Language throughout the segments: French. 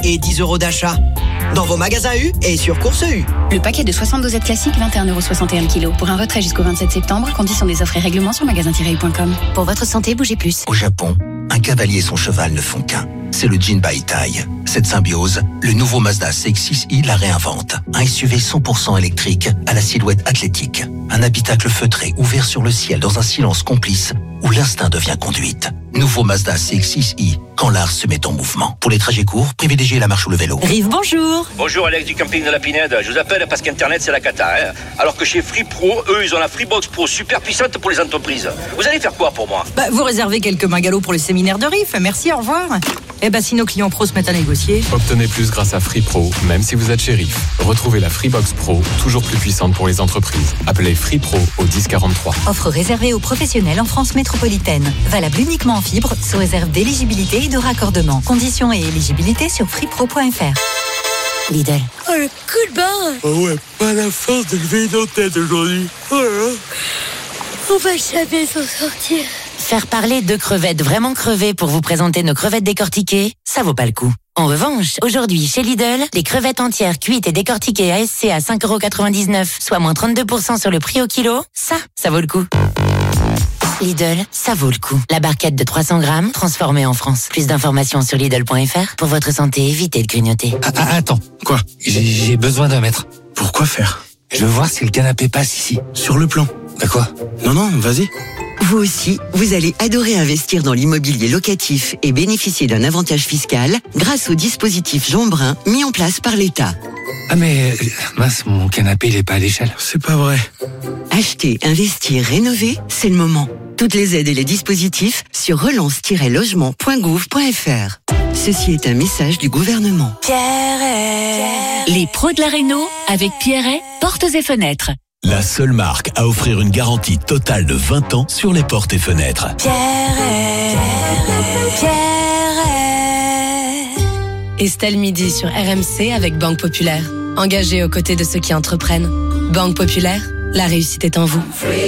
et 10 € d'achat. Dans vos magasins U et sur Course U. Le paquet de 60 dosettes classiques, 21,61 € kg. Pour un retrait jusqu'au 27 septembre, conditions des offres et règlements sur magasin-u.com. Pour votre santé, bougez plus. Au Japon, un cavalier et son cheval ne font qu'un. C'est le Jinbaitai. Cette symbiose, le nouveau Mazda CX-6i la réinvente. Un SUV 100% électrique à la silhouette athlétique. Un habitacle feutré ouvert sur le ciel dans un silence complice où l'instinct devient conduite. Nouveau Mazda CX-6i, quand l'art se met en mouvement. Pour les trajets courts, privilégiez la marche ou le vélo. Rive, bonjour. Bonjour Alex du camping de la Pinède. Je vous appelle parce qu'Internet c'est la cata. Alors que chez Free Pro, eux ils ont la Freebox Pro super puissante pour les entreprises. Vous allez faire quoi pour moi ? Vous réservez quelques magalots pour le séminaire de Riff. Merci, au revoir. Si nos clients pros se mettent à négocier. Obtenez plus grâce à Free Pro, même si vous êtes chez Riff. Retrouvez la Freebox Pro, toujours plus puissante pour les entreprises. Appelez Free Pro au 1043. Offre réservée aux professionnels en France métropolitaine. Valable uniquement en fibre, sous réserve d'éligibilité et de raccordement. Conditions et éligibilité sur freepro.fr. Lidl. Oh, le coup de barre. Oh ouais, pas la force de lever nos têtes aujourd'hui. Oh là là. On va jamais s'en sortir. Faire parler de crevettes vraiment crevées pour vous présenter nos crevettes décortiquées, ça vaut pas le coup. En revanche, aujourd'hui, chez Lidl, les crevettes entières cuites et décortiquées ASC à 5,99 €, soit moins 32% sur le prix au kilo, ça vaut le coup. Lidl, ça vaut le coup. La barquette de 300 grammes, transformée en France. Plus d'informations sur Lidl.fr. Pour votre santé, évitez de grignoter. Attends, quoi ? J'ai besoin d'un mètre. Pourquoi faire ? Je veux voir si le canapé passe ici. Sur le plan. Bah quoi ? Non, vas-y. Vous aussi, vous allez adorer investir dans l'immobilier locatif et bénéficier d'un avantage fiscal grâce au dispositif Jean Brun mis en place par l'État. Ah mais, mince, mon canapé il est pas à l'échelle. C'est pas vrai. Acheter, investir, rénover, c'est le moment. Toutes les aides et les dispositifs sur relance-logement.gouv.fr. Ceci est un message du gouvernement. Pierret. Les pros de la réno avec Pierret, portes et fenêtres. La seule marque à offrir une garantie totale de 20 ans sur les portes et fenêtres. Pierret. Estelle Midi sur RMC avec Banque Populaire. Engagée aux côtés de ceux qui entreprennent. Banque Populaire, la réussite est en vous.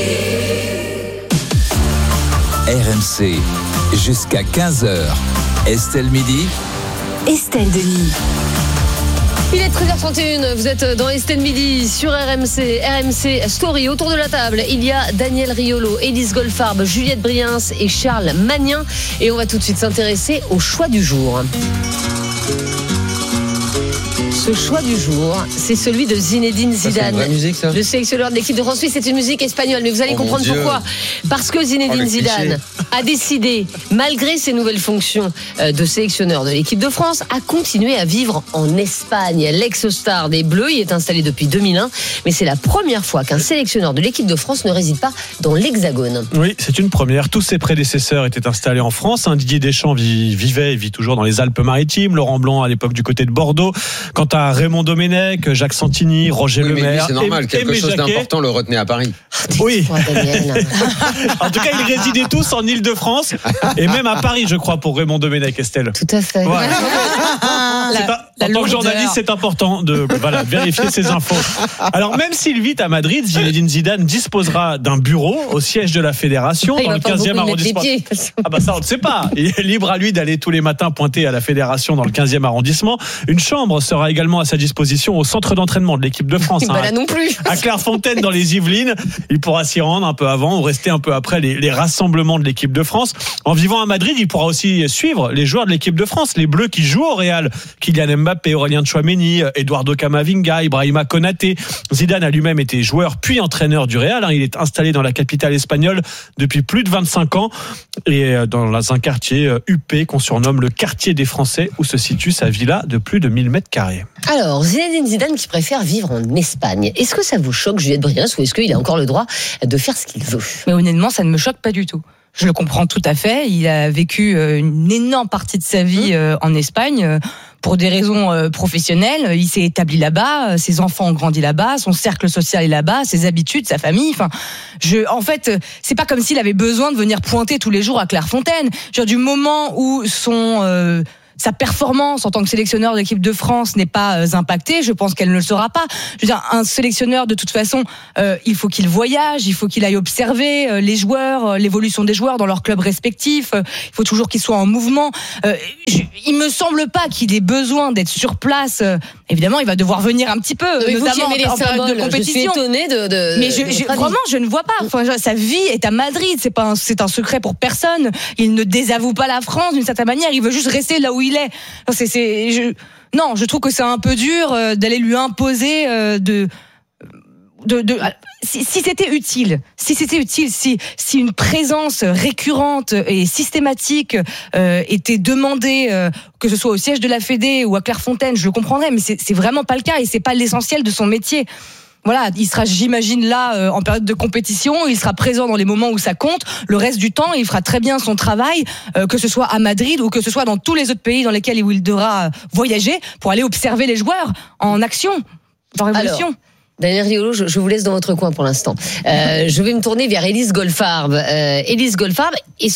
RMC, jusqu'à 15h. Estelle Midi. Estelle Denis. Il est 13h31, vous êtes dans Estelle Midi sur RMC Story. Autour de la table, il y a Daniel Riolo, Élise Goldfarb, Juliette Briens et Charles Magnin. Et on va tout de suite s'intéresser au choix du jour. Ce choix du jour, c'est celui de Zinedine Zidane. C'est une vraie musique, ça ? Le sélectionneur de l'équipe de France. Oui, c'est une musique espagnole, mais vous allez comprendre pourquoi. Parce que Zinedine Zidane a décidé, malgré ses nouvelles fonctions de sélectionneur de l'équipe de France, à continuer à vivre en Espagne. L'ex-star des Bleus y est installé depuis 2001, mais c'est la première fois qu'un sélectionneur de l'équipe de France ne réside pas dans l'Hexagone. Oui, c'est une première. Tous ses prédécesseurs étaient installés en France. Didier Deschamps vit toujours dans les Alpes-Maritimes. Laurent Blanc, à l'époque, du côté de Bordeaux. Quant à Raymond Domenech, Jacques Santini, Roger Lemaire. Mais lui, c'est normal, quelque chose d'important le retenait à Paris. Oui. En tout cas, ils résidaient tous en Île-de-France et même à Paris, je crois, pour Raymond Domenech, Estelle. Tout à fait. Ouais. En tant que journaliste, c'est important de vérifier ces infos. Alors, même s'il vit à Madrid, Zinedine Zidane disposera d'un bureau au siège de la fédération dans le 15e arrondissement. Ça, on ne sait pas. Il est libre à lui d'aller tous les matins pointer à la fédération dans le 15e arrondissement. Une chambre sera également à sa disposition au centre d'entraînement de l'équipe de France. Là non plus. À Clairefontaine, dans les Yvelines. Il pourra s'y rendre un peu avant ou rester un peu après les rassemblements de l'équipe de France. En vivant à Madrid, il pourra aussi suivre les joueurs de l'équipe de France, les Bleus qui jouent au Real. Kylian Mbappé, Aurélien Tchouaméni, Eduardo Camavinga, Ibrahima Konaté. Zidane a lui-même été joueur puis entraîneur du Real. Il est installé dans la capitale espagnole depuis plus de 25 ans et dans un quartier huppé qu'on surnomme le quartier des Français où se situe sa villa de plus de 1000 mètres carrés. Alors, Zinedine Zidane qui préfère vivre en Espagne. Est-ce que ça vous choque, Juliette Briens, ou est-ce qu'il a encore le droit de faire ce qu'il veut ? Mais honnêtement, ça ne me choque pas du tout. Je le comprends tout à fait. Il a vécu une énorme partie de sa vie en Espagne pour des raisons professionnelles. Il s'est établi là-bas, ses enfants ont grandi là-bas, son cercle social est là-bas, ses habitudes, sa famille. En fait, c'est pas comme s'il avait besoin de venir pointer tous les jours à Clairefontaine. Du moment où son sa performance en tant que sélectionneur de l'équipe de France n'est pas impactée, je pense qu'elle ne le sera pas. Je veux dire, un sélectionneur, de toute façon, il faut qu'il voyage, il faut qu'il aille observer les joueurs, l'évolution des joueurs dans leurs clubs respectifs. Il faut toujours qu'ils soient en mouvement. Il me semble pas qu'il ait besoin d'être sur place. Évidemment, il va devoir venir un petit peu, notamment en période de compétition. Je suis étonnée mais vraiment, je ne vois pas. Enfin, sa vie est à Madrid. C'est un secret pour personne. Il ne désavoue pas la France d'une certaine manière. Il veut juste rester là où il est. Non, je trouve que c'est un peu dur d'aller lui imposer si c'était utile, si une présence récurrente et systématique était demandée, que ce soit au siège de la Fédé ou à Clairefontaine, je le comprendrais, mais c'est vraiment pas le cas et c'est pas l'essentiel de son métier. Voilà, il sera, j'imagine, là en période de compétition, il sera présent dans les moments où ça compte. Le reste du temps, il fera très bien son travail, que ce soit à Madrid ou que ce soit dans tous les autres pays dans lesquels il devra voyager pour aller observer les joueurs en action, en révolution. Alors, Daniel Riolo, je vous laisse dans votre coin pour l'instant. Je vais me tourner vers Élise Goldfarb. Élise Goldfarb, est-ce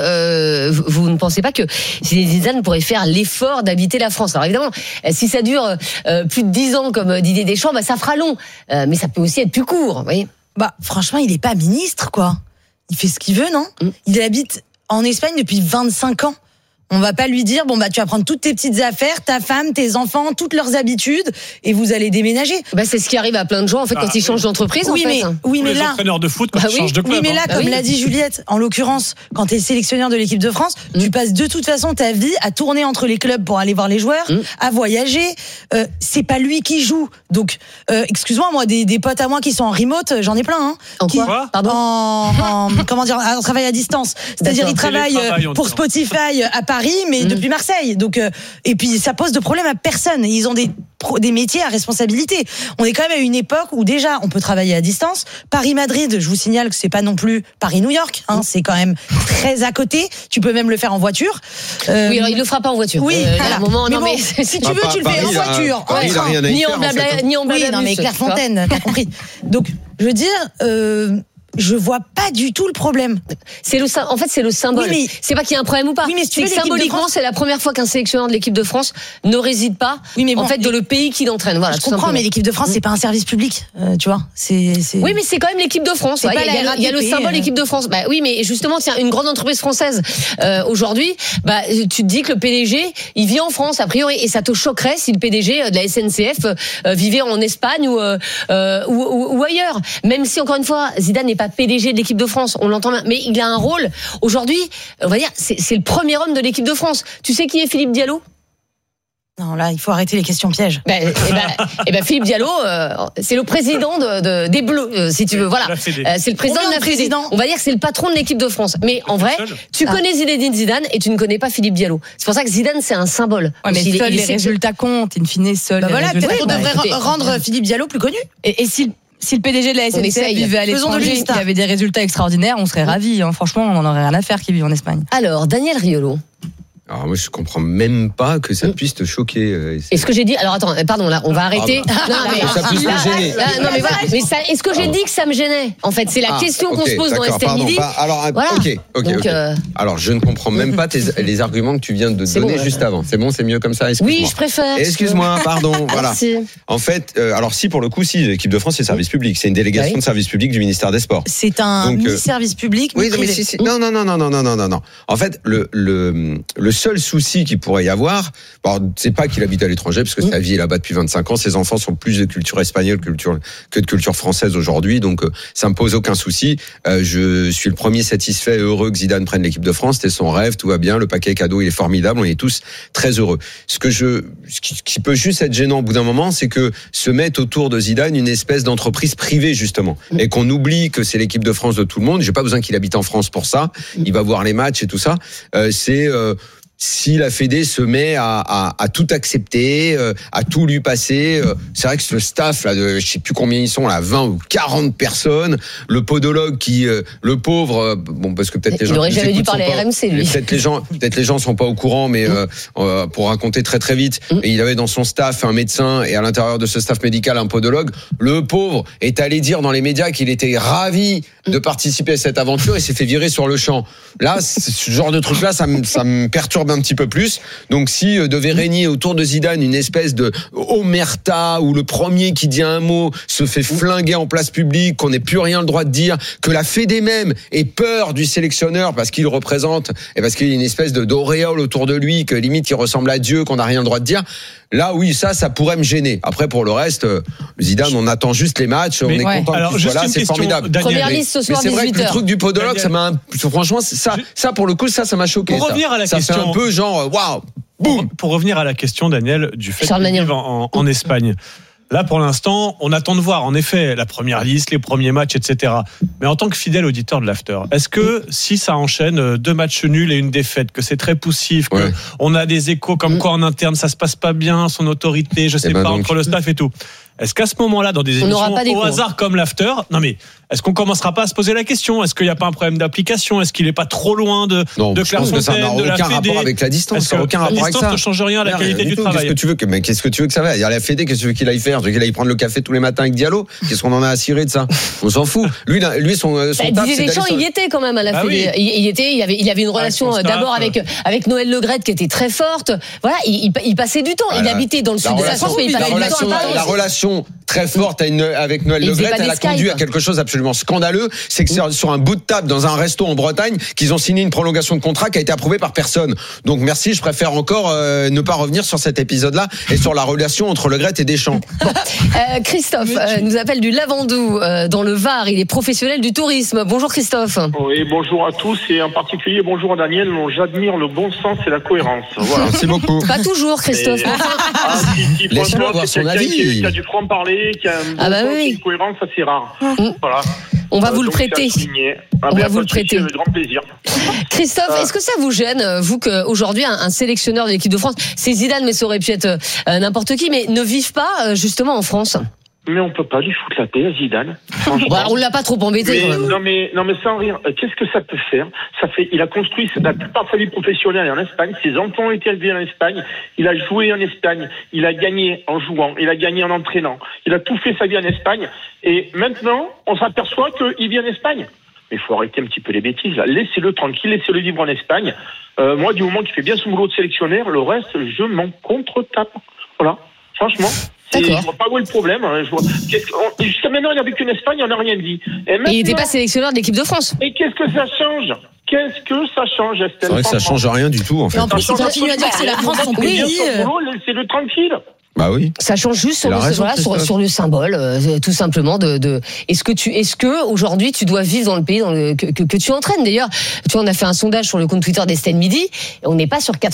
que vous ne pensez pas que Zidane pourrait faire l'effort d'habiter la France? Alors évidemment, si ça dure plus de 10 ans comme Didier Deschamps, ça fera long. Mais ça peut aussi être plus court, vous voyez. Franchement, il n'est pas ministre, quoi. Il fait ce qu'il veut, non ? Il habite en Espagne depuis 25 ans. On va pas lui dire, tu vas prendre toutes tes petites affaires, ta femme, tes enfants, toutes leurs habitudes, et vous allez déménager. C'est ce qui arrive à plein de gens, en fait, quand ils changent d'entreprise, oui, mais les là, entraîneurs de foot, quand ils changent de club. Oui, mais là, comme l'a dit Juliette, en l'occurrence, quand t'es sélectionneur de l'équipe de France, tu passes de toute façon ta vie à tourner entre les clubs pour aller voir les joueurs, à voyager. C'est pas lui qui joue. Donc, excuse-moi, moi, des potes à moi qui sont en remote, j'en ai plein, hein. En quoi? Pardon? Comment dire, en travail à distance. C'est-à-dire, ils travaillent pour Spotify à Paris, mais depuis Marseille. Donc, et puis ça pose de problème à personne. Ils ont des métiers à responsabilité. On est quand même à une époque où déjà on peut travailler à distance. Paris-Madrid, je vous signale que c'est pas non plus Paris-New York, hein, c'est quand même très à côté. Tu peux même le faire en voiture. Oui, alors il le fera pas en voiture. Oui, à un moment, mais si tu veux, tu le fais en voiture, en train. Ni en blabla, ni en blabla. Oui, non mais Clairefontaine, t'as compris. Donc, je veux dire. Je vois pas du tout le problème. En fait, c'est le symbole. Oui, c'est pas qu'il y a un problème ou pas. Oui, mais c'est que symboliquement, c'est la première fois qu'un sélectionneur de l'équipe de France ne réside pas, en fait, dans le pays qui l'entraîne. Voilà. Je comprends, mais l'équipe de France, c'est pas un service public, tu vois. Oui, mais c'est quand même l'équipe de France. Il y a le symbole équipe de France. Oui, mais justement, tiens, une grande entreprise française aujourd'hui, tu te dis que le PDG, il vit en France a priori, et ça te choquerait si le PDG de la SNCF vivait en Espagne ou ailleurs. Même si encore une fois, Zidane n'est pas PDG de l'équipe de France, on l'entend bien, mais il a un rôle aujourd'hui, on va dire, c'est le premier homme de l'équipe de France. Tu sais qui est Philippe Diallo ? Non, là, il faut arrêter les questions pièges. Philippe Diallo, c'est le président des Bleus, si tu veux. Voilà, c'est le président de la Fédé. On va dire que c'est le patron de l'équipe de France. Mais en vrai, tu connais Zinedine Zidane et tu ne connais pas Philippe Diallo. C'est pour ça que Zidane, c'est un symbole. Ouais, mais seuls les résultats comptent. In fine, seuls. Peut-être qu'on devrait rendre Philippe Diallo plus connu. Et si le PDG de la SNCF vivait à l'étranger, qui avait des résultats extraordinaires, on serait ravis. Hein. Franchement, on n'en aurait rien à faire qu'il vive en Espagne. Alors, Daniel Riolo. Alors moi je comprends même pas que ça puisse te choquer. Est-ce que j'ai dit? Alors attends, pardon, là on va arrêter. Ça puisse me gêner. Non mais voilà. Mais est-ce que j'ai dit que ça me gênait? En fait, c'est la question qu'on se pose dans Estelle Midi. Alors ok. Alors je ne comprends même pas les arguments que tu viens de donner juste avant. C'est bon, c'est mieux comme ça. Oui, je préfère. Excuse-moi, pardon. Voilà. En fait, alors si pour le coup, l'équipe de France c'est service public, c'est une délégation de service public du ministère des Sports. C'est un service public. Oui, mais non. En fait, le seul souci qu'il pourrait y avoir, c'est pas qu'il habite à l'étranger, parce que sa vie est là-bas depuis 25 ans, ses enfants sont plus de culture espagnole que de culture française aujourd'hui, donc ça me pose aucun souci. Je suis le premier satisfait et heureux que Zidane prenne l'équipe de France, c'était son rêve, tout va bien, le paquet cadeau il est formidable, on est tous très heureux. Ce qui peut juste être gênant au bout d'un moment, c'est que se mette autour de Zidane une espèce d'entreprise privée justement, et qu'on oublie que c'est l'équipe de France de tout le monde. J'ai pas besoin qu'il habite en France pour ça, il va voir les matchs et tout ça. Si la Fédé se met à tout accepter, à tout lui passer, c'est vrai que ce staff là, je sais plus combien ils sont là, 20 ou 40 personnes, le podologue qui, le pauvre, parce que peut-être les gens, il aurait jamais dû parler à RMC lui. Peut-être les gens sont pas au courant, mais pour raconter très très vite, et il avait dans son staff un médecin et à l'intérieur de ce staff médical un podologue. Le pauvre est allé dire dans les médias qu'il était ravi de participer à cette aventure et s'est fait virer sur le champ. Là, ce genre de truc là, ça me perturbe un petit peu plus. Donc si devait régner autour de Zidane une espèce de omerta où le premier qui dit un mot se fait flinguer en place publique, qu'on n'ait plus rien le droit de dire, que la Fédé même ait peur du sélectionneur parce qu'il représente et parce qu'il y a une espèce d'auréole autour de lui, que limite il ressemble à Dieu, qu'on n'a rien le droit de dire. Là, oui, ça pourrait me gêner. Après, pour le reste, Zidane, on attend juste les matchs, on est content qu'il soit là, c'est formidable. Première liste ce soir, mais c'est vrai 18h. que le truc du podologue, franchement, ça pour le coup, ça m'a choqué. Pour revenir à la question, fait un peu genre, waouh, boum. Pour revenir à la question, Daniel, du fait de vivre en Espagne. Là, pour l'instant, on attend de voir, en effet, la première liste, les premiers matchs, etc. Mais en tant que fidèle auditeur de l'After, est-ce que si ça enchaîne 2 matchs nuls et une défaite, que c'est très poussif, que on a des échos comme quoi en interne ça se passe pas bien, son autorité, je sais pas, entre le staff et tout, est-ce qu'à ce moment-là, dans des émissions au hasard comme l'After, non mais est-ce qu'on commencera pas à se poser la question? Est-ce qu'il n'y a pas un problème d'application? Est-ce qu'il n'est pas trop loin de Clairefontaine, ça n'a de la aucun Fédé? rapport avec la distance. Est-ce que aucun la rapport avec distance ça ne change rien à la qualité du travail? Qu'est-ce que tu veux que ça va? Il y a la Fédé, qu'est-ce que tu veux qu'il aille faire? Tu veux qu'il aille prendre le café tous les matins avec Diallo? Qu'est-ce qu'on en a à cirer de ça? On s'en fout. Lui, son taf, Didier Deschamps, il y était quand même à la Fédé. Il avait une relation d'abord avec Noël Le Graët qui était très forte. Voilà, il passait du temps. Il habitait dans le sud de la France, mais il passait du temps à Paris. La relation très forte avec Noël Le Graët, elle a conduit à quelque chose d'absolument scandaleux. C'est que c'est sur un bout de table dans un resto en Bretagne qu'ils ont signé une prolongation de contrat qui a été approuvée par personne. Donc merci, je préfère encore ne pas revenir sur cet épisode-là et sur la relation entre Le Graët et Deschamps. Christophe nous appelle du Lavandou dans le Var. Il est professionnel du tourisme. Bonjour Christophe. Oui, bonjour à tous et en particulier bonjour à Daniel. J'admire le bon sens et la cohérence. Voilà. Merci beaucoup. Pas toujours Christophe. Laisse-moi avoir son avis. Qui a du franc-parler, qui a une cohérence assez rare. Voilà. On va vous le prêter. On va vous le prêter. Avec grand plaisir. Christophe, est-ce que ça vous gêne, vous, qu'aujourd'hui, un sélectionneur de l'équipe de France, c'est Zidane, mais ça aurait pu être n'importe qui, mais ne vive pas, justement, en France? Mais on peut pas lui foutre la paix à Zidane. On l'a pas trop embêté. Non mais sans rire, qu'est-ce que ça peut faire? Il a construit la plupart de sa vie professionnelle en Espagne. Ses enfants ont été élevés en Espagne. Il a joué en Espagne. Il a gagné en jouant. Il a gagné en entraînant. Il a tout fait sa vie en Espagne. Et maintenant, on s'aperçoit qu'il vit en Espagne. Mais il faut arrêter un petit peu les bêtises. Là. Laissez-le tranquille, laissez-le vivre en Espagne. Moi, du moment qu'il fait bien son boulot de sélectionneur, le reste, je m'en contre-tape. Voilà, franchement. Je vois pas où est le problème. Jusqu'à maintenant, il n'y avait qu'une Espagne, on n'a rien dit. Et il n'était pas sélectionneur de l'équipe de France. Et qu'est-ce que ça change? Qu'est-ce que ça change, Estelle? C'est vrai que ça change rien du tout, en fait. En plus, il continue à dire que c'est la France son pays. Laissez-le tranquille. Bah oui. Ça change juste sur le symbole, tout simplement est-ce que aujourd'hui tu dois vivre dans le pays que tu entraînes? D'ailleurs, tu vois, on a fait un sondage sur le compte Twitter d'Estelle Midi, et on n'est pas sur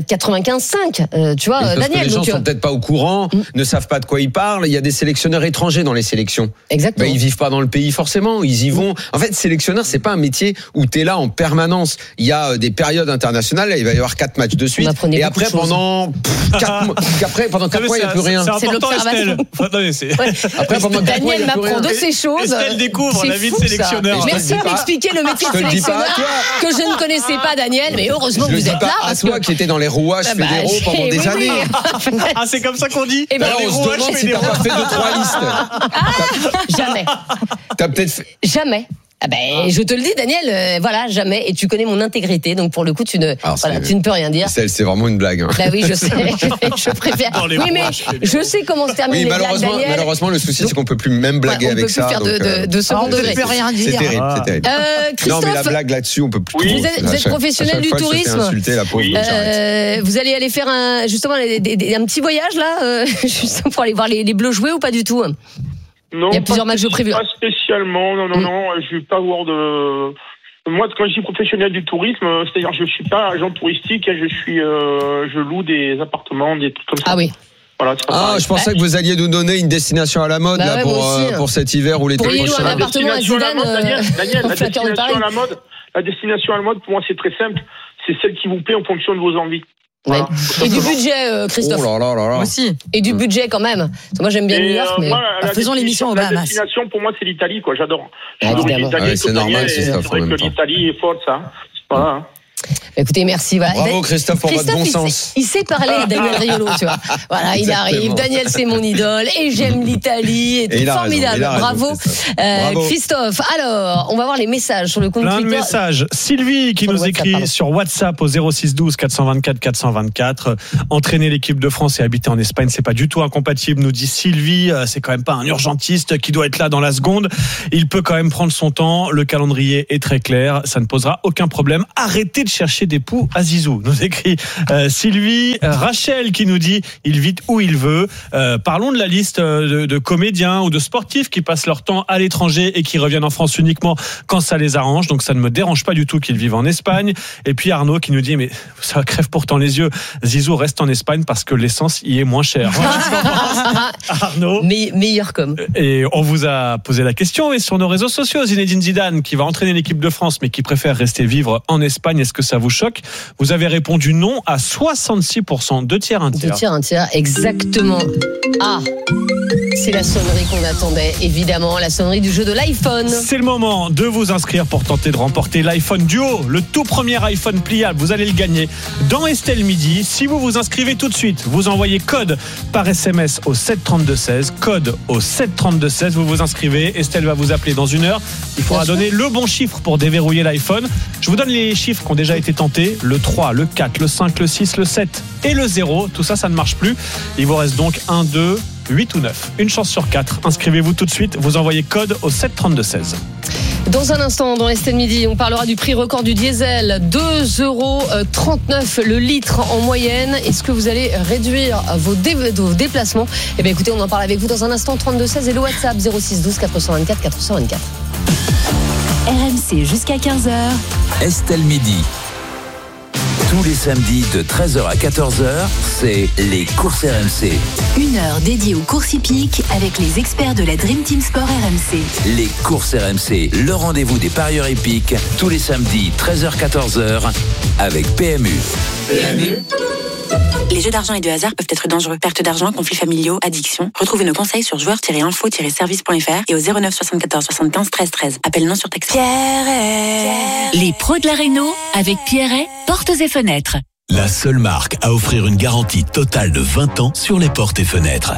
95-5, tu vois, parce Daniel. Que les gens sont peut-être pas au courant, ne savent pas de quoi ils parlent. Il y a des sélectionneurs étrangers dans les sélections. Exactement. Ils vivent pas dans le pays forcément, ils y vont. En fait, sélectionneur, c'est pas un métier où t'es là en permanence. Il y a des périodes internationales, il va y avoir 4 matchs de suite, et après pendant 4 mois, il n'y a plus rien. C'est l'observation. Après, pendant Daniel m'apprend de ces choses. Estelle découvre la vie de sélectionneur. Merci de m'expliquer le métier de sélectionneur que je ne connaissais pas, Daniel, mais heureusement que vous êtes là. À toi qui étais dans les rouages fédéraux pendant des années. Ah, c'est comme ça qu'on dit? On se demande si t'as pas fait 2-3 listes. Jamais. T'as peut-être fait. Jamais. Je te le dis, Daniel, voilà, jamais. Et tu connais mon intégrité, donc pour le coup, tu ne peux rien dire. C'est vraiment une blague. Bah oui, je sais. Je préfère. Oui, mais je sais comment se termine les blagues, Daniel. Malheureusement, le souci, c'est qu'on peut plus même blaguer avec ça. On peut plus faire de second degré. On peut rien dire. C'est terrible, c'est terrible. Christophe, non, mais la blague là-dessus, on peut plus. Vous êtes professionnel du tourisme. Vous allez aller faire un petit voyage là, juste pour aller voir les Bleus jouer ou pas du tout? Non, il y a plusieurs matchs prévus. Pas spécialement, non, je vais pas avoir de. Moi, quand je dis professionnel du tourisme, c'est-à-dire je suis pas agent touristique, je loue des appartements, des trucs comme ça. Ah oui. Voilà, je pensais que vous alliez nous donner une destination à la mode pour cet hiver ou l'été prochain. Pour louer un appartement à Zidane, Daniel, la destination à la mode, pour moi, c'est très simple. C'est celle qui vous plaît en fonction de vos envies. Voilà. Et du budget, Christophe. Oh là. Moi aussi. Et du budget quand même. Moi j'aime bien New York, mais faisons l'émission au Bahamas. La destination pour moi c'est l'Italie, quoi. J'adore. C'est normal, c'est vrai que l'Italie est forte, ça. Voilà. Écoutez, merci. Voilà. Bravo Christophe pour votre bon sens. Il sait parler à Daniel Riolo, tu vois. Voilà, il arrive. Daniel, c'est mon idole et j'aime l'Italie. Et formidable. Bravo, Christophe. Alors, on va voir les messages sur le compte Twitter. Plein de messages. Sylvie qui nous écrit sur WhatsApp au 06 12 424 424. Entraîner l'équipe de France et habiter en Espagne, c'est pas du tout incompatible, nous dit Sylvie. C'est quand même pas un urgentiste qui doit être là dans la seconde. Il peut quand même prendre son temps. Le calendrier est très clair. Ça ne posera aucun problème. Arrêtez de chercher d'époux à Zizou, nous écrit Sylvie. Rachel qui nous dit il vit où il veut. Parlons de la liste de comédiens ou de sportifs qui passent leur temps à l'étranger et qui reviennent en France uniquement quand ça les arrange. Donc ça ne me dérange pas du tout qu'ils vivent en Espagne. Et puis Arnaud qui nous dit mais ça crève pourtant les yeux. Zizou reste en Espagne parce que l'essence y est moins chère. Arnaud. Meilleur comme. Et on vous a posé la question et sur nos réseaux sociaux, Zinedine Zidane qui va entraîner l'équipe de France mais qui préfère rester vivre en Espagne, est-ce que ça vous choque? Vous avez répondu non à 66%, 2 tiers, 1 tiers. 2 tiers, 1 tiers, exactement. Ah, c'est la sonnerie qu'on attendait, évidemment, la sonnerie du jeu de l'iPhone. C'est le moment de vous inscrire pour tenter de remporter l'iPhone Duo, le tout premier iPhone pliable. Vous allez le gagner dans Estelle Midi. Si vous vous inscrivez tout de suite, vous envoyez code par SMS au 732-16, code au 732-16, vous vous inscrivez. Estelle va vous appeler dans 1 heure. Il faudra donner le bon chiffre pour déverrouiller l'iPhone. Je vous donne les chiffres qui ont déjà été tentés, le 3, le 4, le 5, le 6, le 7 et le 0. Tout ça, ça ne marche plus. Il vous reste donc 1, 2, 8 ou 9. Une chance sur 4. Inscrivez-vous tout de suite. Vous envoyez code au 732-16. Dans un instant, dans Estelle Midi, on parlera du prix record du diesel, 2,39 € le litre en moyenne. Est-ce que vous allez réduire vos déplacements? Eh bien, écoutez, on en parle avec vous dans un instant. 32-16 et le WhatsApp 06 12 424 424. RMC jusqu'à 15h. Estelle Midi. Tous les samedis de 13h à 14h, c'est les courses RMC. 1 heure dédiée aux courses hippiques avec les experts de la Dream Team Sport RMC. Les courses RMC, le rendez-vous des parieurs hippiques, tous les samedis 13h-14h avec PMU. Les jeux d'argent et de hasard peuvent être dangereux. Perte d'argent, conflits familiaux, addiction. Retrouvez nos conseils sur joueurs-info-service.fr et au 09 74 75 13 13. Appel non surtaxé. Les pros de la réno avec Pierret, portes et fenêtres. La seule marque à offrir une garantie totale de 20 ans sur les portes et fenêtres.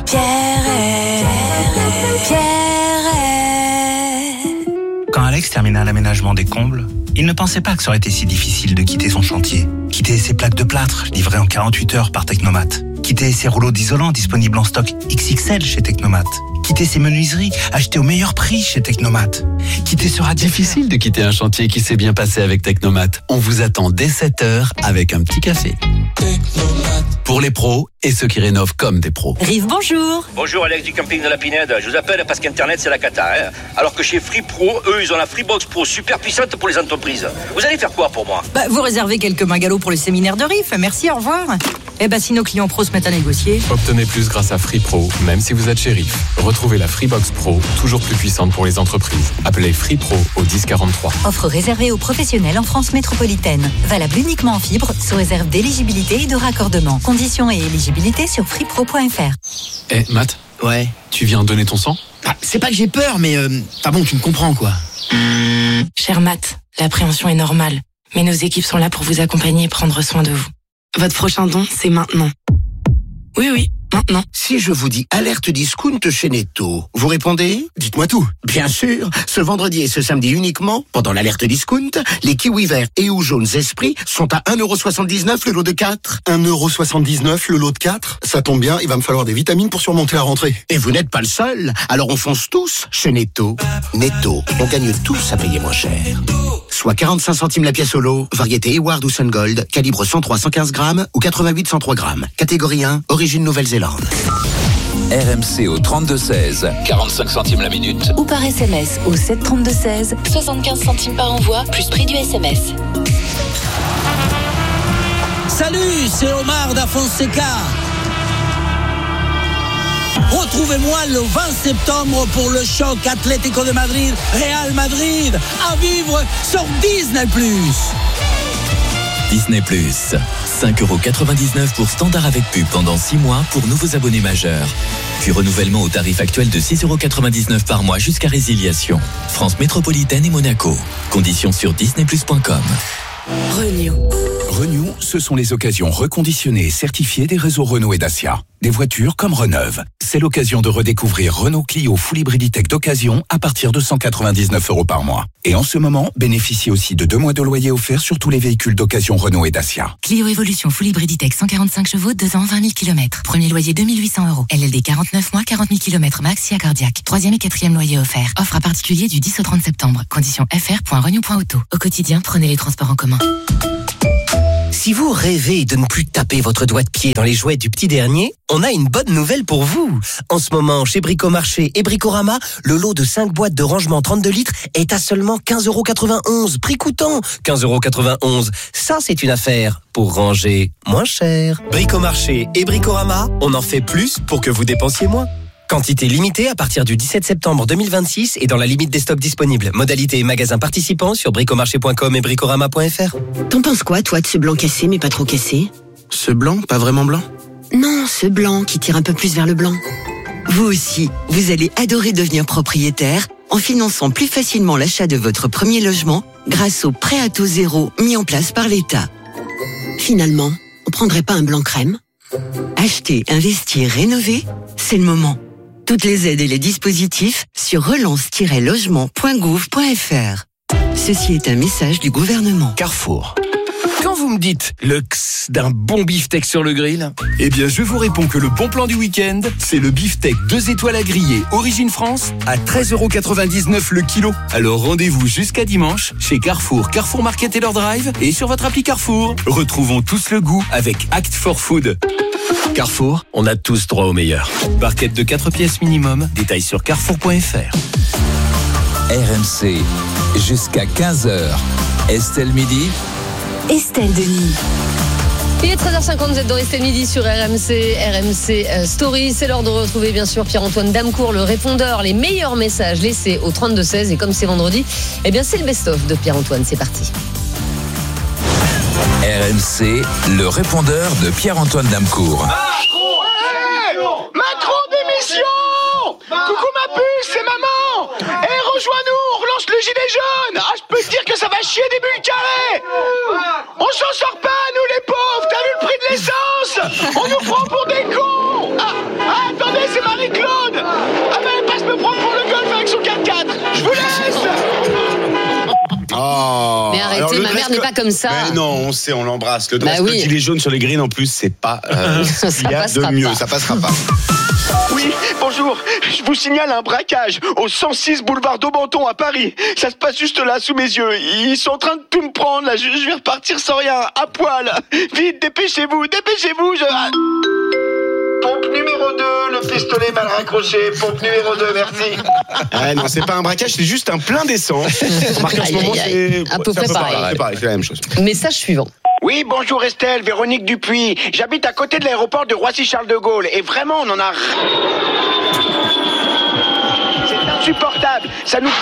Quand Alex termina l'aménagement des combles, il ne pensait pas que ça aurait été si difficile de quitter son chantier. Quitter ses plaques de plâtre, livrées en 48 heures par Technomat. Quitter ses rouleaux d'isolant disponibles en stock XXL chez Technomat. Quitter ses menuiseries, achetées au meilleur prix chez Technomat. Quitter ce radiateur. Difficile de quitter un chantier qui s'est bien passé avec Technomat. On vous attend dès 7h avec un petit café. Technomat. Pour les pros et ceux qui rénovent comme des pros. Rive, bonjour. Bonjour Alex du camping de la Pinède. Je vous appelle parce qu'Internet c'est la cata. Alors que chez Free Pro, eux ils ont la Freebox Pro super puissante pour les entreprises. Vous allez faire quoi pour moi? Vous réservez quelques bungalows pour le séminaire de Riff. Merci, au revoir. Si nos clients pros se mettent à négocier. Obtenez plus grâce à Free Pro, même si vous êtes chez Riff. Retrouvez la Freebox Pro, toujours plus puissante pour les entreprises. Appelez Free Pro au 1043. Offre réservée aux professionnels en France métropolitaine. Valable uniquement en fibre, sous réserve d'éligibilité et de raccordement. Conditions et éligibilité sur freepro.fr. Matt? Ouais. Tu viens donner ton sang? C'est pas que j'ai peur, mais bon, tu me comprends, quoi. Cher Matt, l'appréhension est normale. Mais nos équipes sont là pour vous accompagner et prendre soin de vous. Votre prochain don, c'est maintenant. Oui, maintenant. Si je vous dis alerte discount chez Netto, vous répondez? Dites-moi tout. Bien sûr, ce vendredi et ce samedi uniquement, pendant l'alerte discount, les kiwis verts et ou jaunes Esprit sont à 1,79€ le lot de 4. 1,79€ le lot de 4? Ça tombe bien, il va me falloir des vitamines pour surmonter la rentrée. Et vous n'êtes pas le seul, alors on fonce tous chez Netto. Netto, on gagne tous à payer moins cher. Soit 45 centimes la pièce au lot, variété Eward ou Sun Gold, calibre 103-115 grammes ou 88-103 grammes. Catégorie 1, origine Nouvelle-Zélande. RMC au 32-16, 45 centimes la minute. Ou par SMS au 732-16, 75 centimes par envoi, plus prix du SMS. Salut, c'est Omar da Fonseca. Retrouvez-moi le 20 septembre pour le choc Atlético de Madrid, Real Madrid, à vivre sur Disney+. Disney+, 5,99€ pour standard avec pub pendant 6 mois pour nouveaux abonnés majeurs. Puis renouvellement au tarif actuel de 6,99€ par mois jusqu'à résiliation. France métropolitaine et Monaco. Conditions sur disneyplus.com. Renew, ce sont les occasions reconditionnées et certifiées des réseaux Renault et Dacia. Des voitures comme Reneuve. C'est l'occasion de redécouvrir Renault Clio Full Hybriditech d'occasion à partir de 199 € par mois. Et en ce moment, bénéficiez aussi de 2 mois de loyer offert sur tous les véhicules d'occasion Renault et Dacia. Clio Evolution Full Hybriditech 145 chevaux, 2 ans, 20 000 km. Premier loyer 2 800 €. LLD 49 mois, 40 000 km max, SIA cardiaque. 3e et 4e loyer offert. Offre à particulier du 10 au 30 septembre. Conditions fr.renew.auto. Au quotidien, prenez les transports en commun. Si vous rêvez de ne plus taper votre doigt de pied dans les jouets du petit dernier, on a une bonne nouvelle pour vous. En ce moment, chez Bricomarché et Bricorama, le lot de 5 boîtes de rangement 32 litres est à seulement 15,91 €. Prix coûtant 15,91 €. Ça, c'est une affaire pour ranger moins cher. Bricomarché et Bricorama, on en fait plus pour que vous dépensiez moins. Quantité limitée à partir du 17 septembre 2026 et dans la limite des stocks disponibles. Modalité et magasins participants sur bricomarché.com et bricorama.fr. T'en penses quoi, toi, de ce blanc cassé mais pas trop cassé? Ce blanc, pas vraiment blanc? Non, ce blanc qui tire un peu plus vers le blanc. Vous aussi, vous allez adorer devenir propriétaire en finançant plus facilement l'achat de votre premier logement grâce au prêt à taux zéro mis en place par l'État. Finalement, on prendrait pas un blanc crème? Acheter, investir, rénover, c'est le moment. Toutes les aides et les dispositifs sur relance-logement.gouv.fr. Ceci est un message du gouvernement. Carrefour. Quand vous me dites le x d'un bon beefsteak sur le grill, Eh bien, je vous réponds que le bon plan du week-end, c'est le beefsteak 2 étoiles à griller Origine France à 13,99 € le kilo. Alors rendez-vous jusqu'à dimanche chez Carrefour, Carrefour Market Taylor Drive et sur votre appli Carrefour. Retrouvons tous le goût avec Act for Food. Carrefour, on a tous droit au meilleur. Barquette de 4 pièces minimum, détails sur carrefour.fr. RMC, jusqu'à 15h. Estelle Midi. Estelle Denis. Il est 13h50, vous êtes dans Estelle Midi sur RMC Story. C'est l'heure de retrouver bien sûr Pierre-Antoine Damecourt, le répondeur, les meilleurs messages laissés au 32-16. Et comme c'est vendredi, eh bien c'est le best-of de Pierre-Antoine. C'est parti. RMC, le répondeur de Pierre-Antoine Damecourt. Macron démission. Coucou ma puce, c'est maman. Rejoins-nous, on relance le gilet jaune. Je peux te dire que ça va chier des bulles carrées. On s'en sort pas, nous les pauvres. T'as vu le prix de l'essence? On nous prend pour des cons. Attendez, c'est Marie-Claude. Elle passe me prendre pour le golf avec son 4x4. Je vous laisse. Oh, mais arrêtez, ma mère n'est pas comme ça. Mais non, on sait, on l'embrasse. Le dress code gilet jaune sur les greens en plus, c'est pas ce qu'il y a de mieux. Ça passera pas. Oui, bonjour. Je vous signale un braquage au 106 boulevard d'Aubenton à Paris. Ça se passe juste là, sous mes yeux. Ils sont en train de tout me prendre, là. Je vais repartir sans rien, à poil. Vite, dépêchez-vous. Pompe numéro 2, le pistolet mal raccroché. Pompe numéro 2, merci. Non, c'est pas un braquage, c'est juste un plein d'essence. Remarquez, en ce moment, c'est à peu près pareil. C'est la même chose. Message suivant. Oui, bonjour Estelle, Véronique Dupuis. J'habite à côté de l'aéroport de Roissy-Charles de Gaulle. Et vraiment, on en a... C'est insupportable. Ça nous...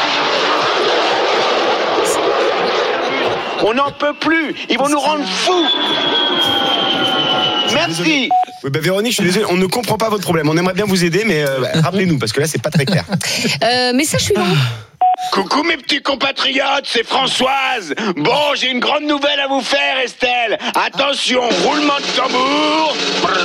On n'en peut plus. Ils vont nous rendre fous. Merci. Oui, Véronique, je suis désolé, on ne comprend pas votre problème. On aimerait bien vous aider, mais rappelez-nous, parce que là, c'est pas très clair. Message suivant. Coucou mes petits compatriotes, c'est Françoise. Bon, j'ai une grande nouvelle à vous faire, Estelle. Attention, roulement de tambour.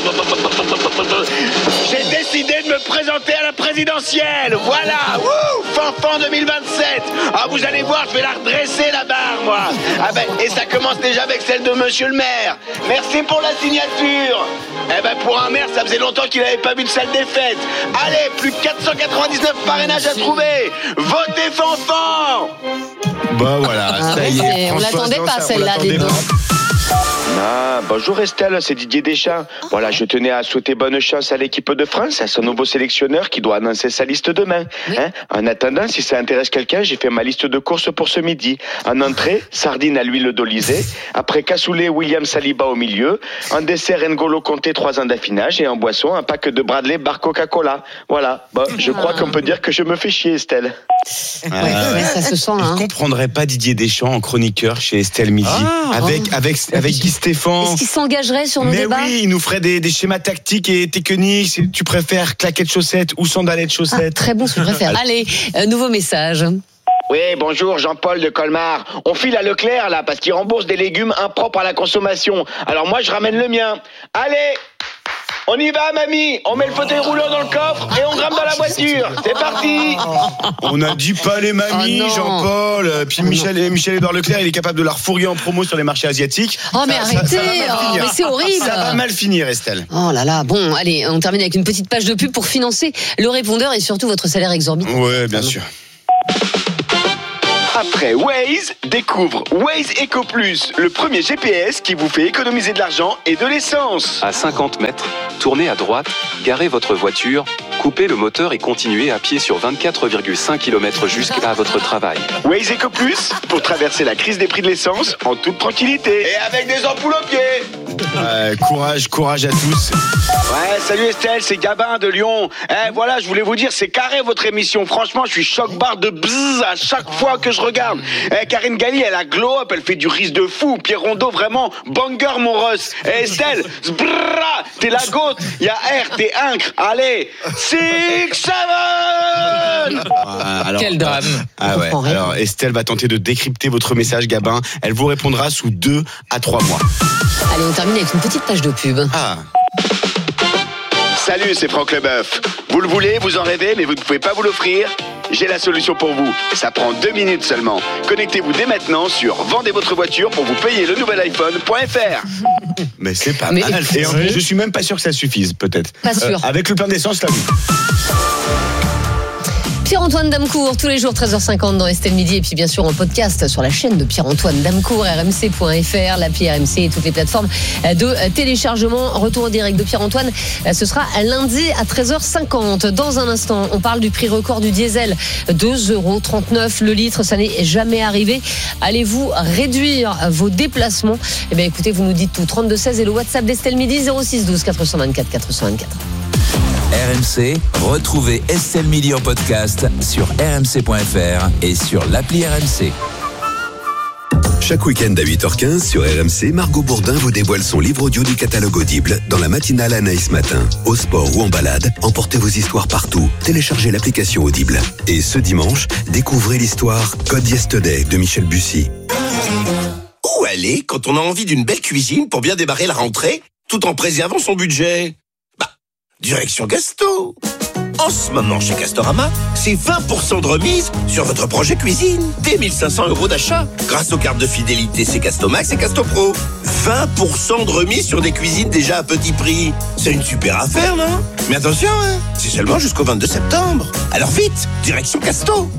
J'ai décidé de me présenter à la présidentielle. Voilà, Fanfan 2027. Vous allez voir, je vais la redresser la barre, moi. Et ça commence déjà avec celle de Monsieur le maire. Merci pour la signature. Pour un maire, ça faisait longtemps qu'il n'avait pas vu de salle des fêtes. Allez, plus de 499 parrainages à trouver. Votez Fanfan. Bah voilà, ça y est. On l'attendait pas celle-là, dis donc. Bonjour Estelle, c'est Didier Deschamps. Voilà, je tenais à souhaiter bonne chance à l'équipe de France, à son nouveau sélectionneur qui doit annoncer sa liste demain. En attendant, si ça intéresse quelqu'un, j'ai fait ma liste de courses pour ce midi. En entrée, sardines à l'huile d'Olysée. Après cassoulet, William Saliba au milieu. En dessert, N'Golo Kanté, 3 ans d'affinage. Et en boisson, un pack de Bradley bar Coca-Cola. Voilà, je crois qu'on peut dire que je me fais chier, Estelle. Ça se sent. Je comprendrais pas Didier Deschamps en chroniqueur chez Estelle Midi. Avec Guy Stéphane. Est-ce qu'il s'engagerait sur nos débats? Oui, il nous ferait des schémas tactiques et techniques. Si tu préfères claquettes chaussettes ou sandalettes chaussettes. Très bon, si tu préfères. Allez, nouveau message. Oui, bonjour, Jean-Paul de Colmar. On file à Leclerc, là, parce qu'ils remboursent des légumes impropres à la consommation. Alors moi, je ramène le mien. Allez, on y va, mamie. On met le fauteuil roulant dans le coffre et on grimpe dans la voiture. C'est parti. On a dit pas les mamies, Jean-Paul. Puis Michel-Édouard Leclerc, il est capable de la refourguer en promo sur les marchés asiatiques. Oh, mais arrêtez. Mais c'est horrible. Ça va mal finir, Estelle. Oh là là. Bon, allez, on termine avec une petite page de pub pour financer le répondeur et surtout votre salaire exorbitant. Ouais, bien sûr. Après Waze, découvre Waze Eco Plus, le premier GPS qui vous fait économiser de l'argent et de l'essence. À 50 mètres, tournez à droite, garez votre voiture, coupez le moteur et continuez à pied sur 24,5 km jusqu'à votre travail. Waze Eco Plus, pour traverser la crise des prix de l'essence en toute tranquillité. Et avec des ampoules aux pieds. Courage à tous. Ouais, salut Estelle, c'est Gabin de Lyon. Voilà, je voulais vous dire, c'est carré votre émission. Franchement, je suis choc-barre de bzzz à chaque fois que je regarde. Karine Galli, elle a glow-up, elle fait du riz de fou. Pierre Rondeau, vraiment, banger mon Russ. Estelle, zbrrra, t'es la gote. Y'a R, t'es incre. Allez, 6, 7. Quel drame. Ah ouais. Alors Estelle va tenter de décrypter votre message, Gabin. Elle vous répondra sous 2 à 3 mois. Allez, on termine avec une petite page de pub. Salut, c'est Franck Leboeuf. Vous le voulez, vous en rêvez, mais vous ne pouvez pas vous l'offrir. J'ai la solution pour vous. Ça prend 2 minutes seulement. Connectez-vous dès maintenant sur vendez votre voiture pour vous payer le nouvel iPhone.fr. Mais c'est pas mal. Et en plus, je suis même pas sûr que ça suffise, peut-être. Pas sûr. Avec le plein d'essence, là, oui. Pierre-Antoine Damecourt, tous les jours 13h50 dans Estelle Midi et puis bien sûr en podcast sur la chaîne de Pierre-Antoine Damecourt, rmc.fr, l'appli RMC et toutes les plateformes de téléchargement. Retour au direct de Pierre-Antoine, ce sera lundi à 13h50. Dans un instant, on parle du prix record du diesel, 2,39€ le litre, ça n'est jamais arrivé. Allez-vous réduire vos déplacements? Eh bien écoutez, vous nous dites tout, 3216 et le WhatsApp d'Estelle Midi, 06 12 424 424. RMC, retrouvez Estelle Midi en podcast sur rmc.fr et sur l'appli RMC. Chaque week-end à 8h15 sur RMC, Margot Bourdin vous dévoile son livre audio du catalogue Audible dans la matinale Anaïs Matin. Au sport ou en balade, emportez vos histoires partout. Téléchargez l'application Audible. Et ce dimanche, découvrez l'histoire Code Yesterday de Michel Bussy. Où aller quand on a envie d'une belle cuisine pour bien démarrer la rentrée, tout en préservant son budget? Direction Gasto. En ce moment chez Castorama, c'est 20% de remise sur votre projet cuisine. Dès 1 500 € d'achat. Grâce aux cartes de fidélité C'est Castomax et Castopro. 20% de remise sur des cuisines déjà à petit prix. C'est une super affaire, non? Mais attention, c'est seulement jusqu'au 22 septembre. Alors vite, direction Casto.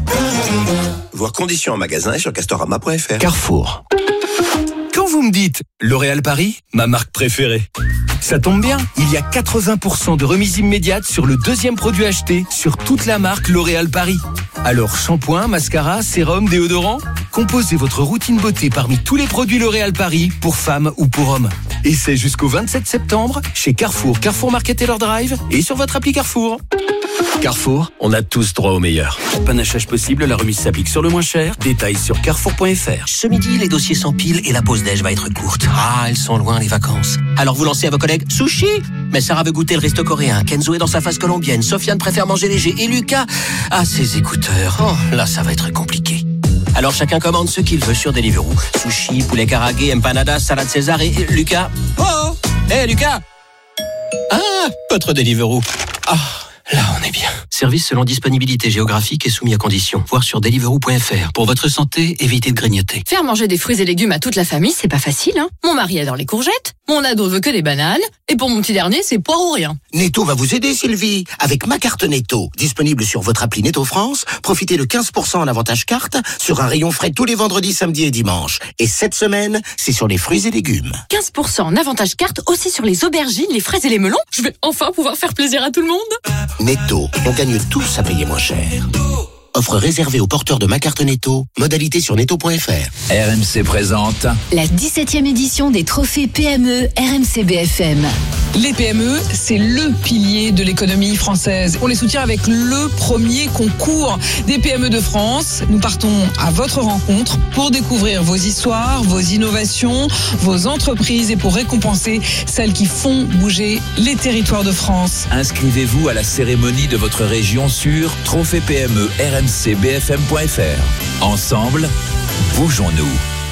Voir conditions en magasin et sur castorama.fr. Carrefour. Quand vous me dites L'Oréal Paris, ma marque préférée, ça tombe bien, il y a 80% de remise immédiate sur le deuxième produit acheté sur toute la marque L'Oréal Paris. Alors shampoing, mascara, sérum, déodorant, composez votre routine beauté parmi tous les produits L'Oréal Paris pour femmes ou pour hommes. Et c'est jusqu'au 27 septembre chez Carrefour, Carrefour Market Taylor Drive et sur votre appli Carrefour. Carrefour, on a tous droit au meilleur. Panachage possible, la remise s'applique sur le moins cher. Détails sur carrefour.fr. Ce midi, les dossiers s'empilent et la pause déj va être courte. Ah, elles sont loin les vacances. Alors vous lancez à vos collègues sushi. Mais Sarah veut goûter le resto coréen. Kenzo est dans sa phase colombienne. Sofiane préfère manger léger. Et Lucas a ses écouteurs. Oh, là, ça va être compliqué. Alors chacun commande ce qu'il veut sur Deliveroo. Sushi, poulet karagué, empanadas, salade César et Lucas. Oh, hé Lucas. Ah, votre Deliveroo. Ah. Là, on est bien. Service selon disponibilité géographique et soumis à conditions. Voir sur deliveroo.fr. Pour votre santé, évitez de grignoter. Faire manger des fruits et légumes à toute la famille, c'est pas facile, hein. Mon mari adore les courgettes, mon ado veut que des bananes, et pour mon petit dernier, c'est poire ou rien. Netto va vous aider, Sylvie. Avec ma carte Netto, disponible sur votre appli Netto France, profitez de 15% en avantage carte sur un rayon frais tous les vendredis, samedis et dimanches. Et cette semaine, c'est sur les fruits et légumes. 15% en avantage carte aussi sur les aubergines, les fraises et les melons. Je vais enfin pouvoir faire plaisir à tout le monde. Netto, on gagne tous à payer moins cher. Offre réservée aux porteurs de ma carte Netto. Modalité sur netto.fr. RMC présente la 17e édition des trophées PME RMC BFM. Les PME, c'est le pilier de l'économie française. On les soutient avec le premier concours des PME de France. Nous partons à votre rencontre pour découvrir vos histoires, vos innovations, vos entreprises et pour récompenser celles qui font bouger les territoires de France. Inscrivez-vous à la cérémonie de votre région sur trophée PME RMC rmcbfm.fr. Ensemble, bougeons-nous.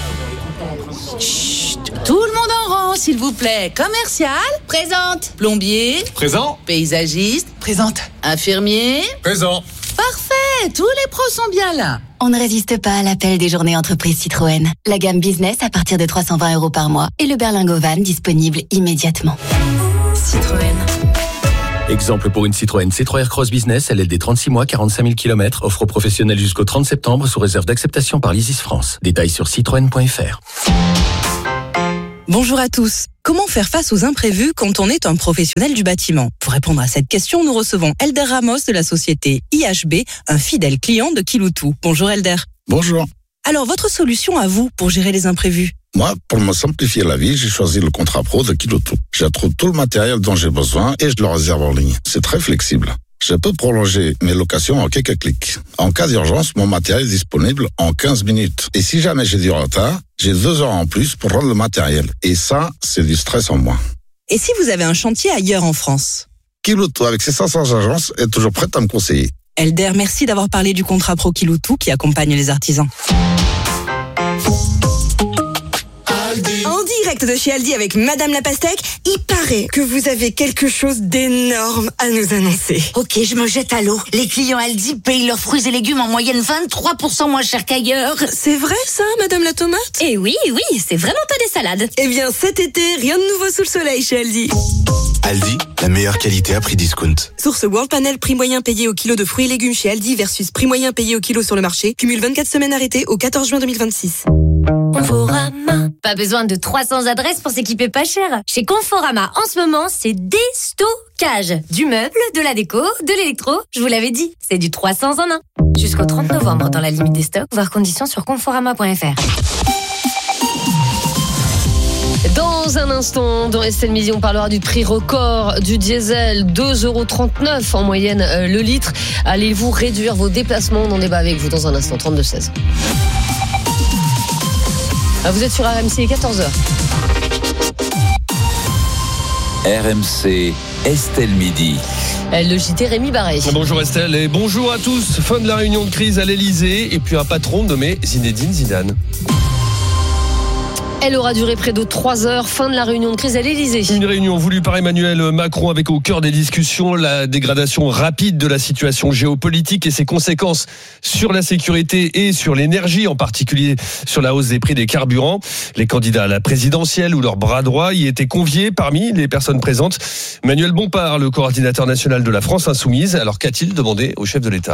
Chut, tout le monde en rang, s'il vous plaît. Commercial, présente. Plombier, présent. Paysagiste, présente. Infirmier, présent. Parfait, tous les pros sont bien là. On ne résiste pas à l'appel des journées entreprises Citroën. La gamme business à partir de 320 € par mois et le berlingot van disponible immédiatement. Citroën. Exemple pour une Citroën C3 Aircross Business, LLD 36 mois, 45 000 km, offre aux professionnels jusqu'au 30 septembre sous réserve d'acceptation par l'ISIS France. Détails sur citroën.fr. Bonjour à tous. Comment faire face aux imprévus quand on est un professionnel du bâtiment ? Pour répondre à cette question, nous recevons Elder Ramos de la société IHB, un fidèle client de Kiloutou. Bonjour Elder. Bonjour. Alors, votre solution à vous pour gérer les imprévus ? Moi, pour me simplifier la vie, j'ai choisi le contrat pro de Kiloutou. J'attrouve tout le matériel dont j'ai besoin et je le réserve en ligne. C'est très flexible. Je peux prolonger mes locations en quelques clics. En cas d'urgence, mon matériel est disponible en 15 minutes. Et si jamais j'ai du retard, j'ai 2 heures en plus pour rendre le matériel. Et ça, c'est du stress en moins. Et si vous avez un chantier ailleurs en France ? Kiloutou, avec ses 500 agences, est toujours prête à me conseiller. Elder, merci d'avoir parlé du contrat pro Kiloutou qui accompagne les artisans. En direct de chez Aldi avec Madame la Pastèque, il paraît que vous avez quelque chose d'énorme à nous annoncer. Ok, je me jette à l'eau. Les clients Aldi payent leurs fruits et légumes en moyenne 23% moins cher qu'ailleurs. C'est vrai ça, Madame la Tomate ? Eh oui, c'est vraiment pas des salades. Eh bien, cet été, rien de nouveau sous le soleil chez Aldi. Aldi, la meilleure qualité à prix discount. Source World Panel, prix moyen payé au kilo de fruits et légumes chez Aldi versus prix moyen payé au kilo sur le marché. Cumule 24 semaines arrêtées au 14 juin 2026. Conforama. Pas besoin de 300 adresses pour s'équiper pas cher. Chez Conforama, en ce moment, c'est déstockage. Du meuble, de la déco, de l'électro. Je vous l'avais dit, c'est du 300 en 1. Jusqu'au 30 novembre dans la limite des stocks, voir conditions sur conforama.fr. Dans un instant, dans Estelle Midi, on parlera du prix record du diesel, 2,39 € en moyenne le litre. Allez-vous réduire vos déplacements ? On en débat avec vous dans un instant, 32-16. Vous êtes sur RMC, 14h. RMC, Estelle Midi. Le JT Rémi Barré. Bonjour Estelle et bonjour à tous. Fin de la réunion de crise à l'Elysée et puis un patron nommé Zinedine Zidane. Elle aura duré près de 3 heures. Fin de la réunion de crise à l'Elysée. Une réunion voulue par Emmanuel Macron avec au cœur des discussions la dégradation rapide de la situation géopolitique et ses conséquences sur la sécurité et sur l'énergie, en particulier sur la hausse des prix des carburants. Les candidats à la présidentielle ou leur bras droit y étaient conviés. Parmi les personnes présentes, Manuel Bompard, le coordinateur national de la France Insoumise. Alors qu'a-t-il demandé au chef de l'État ?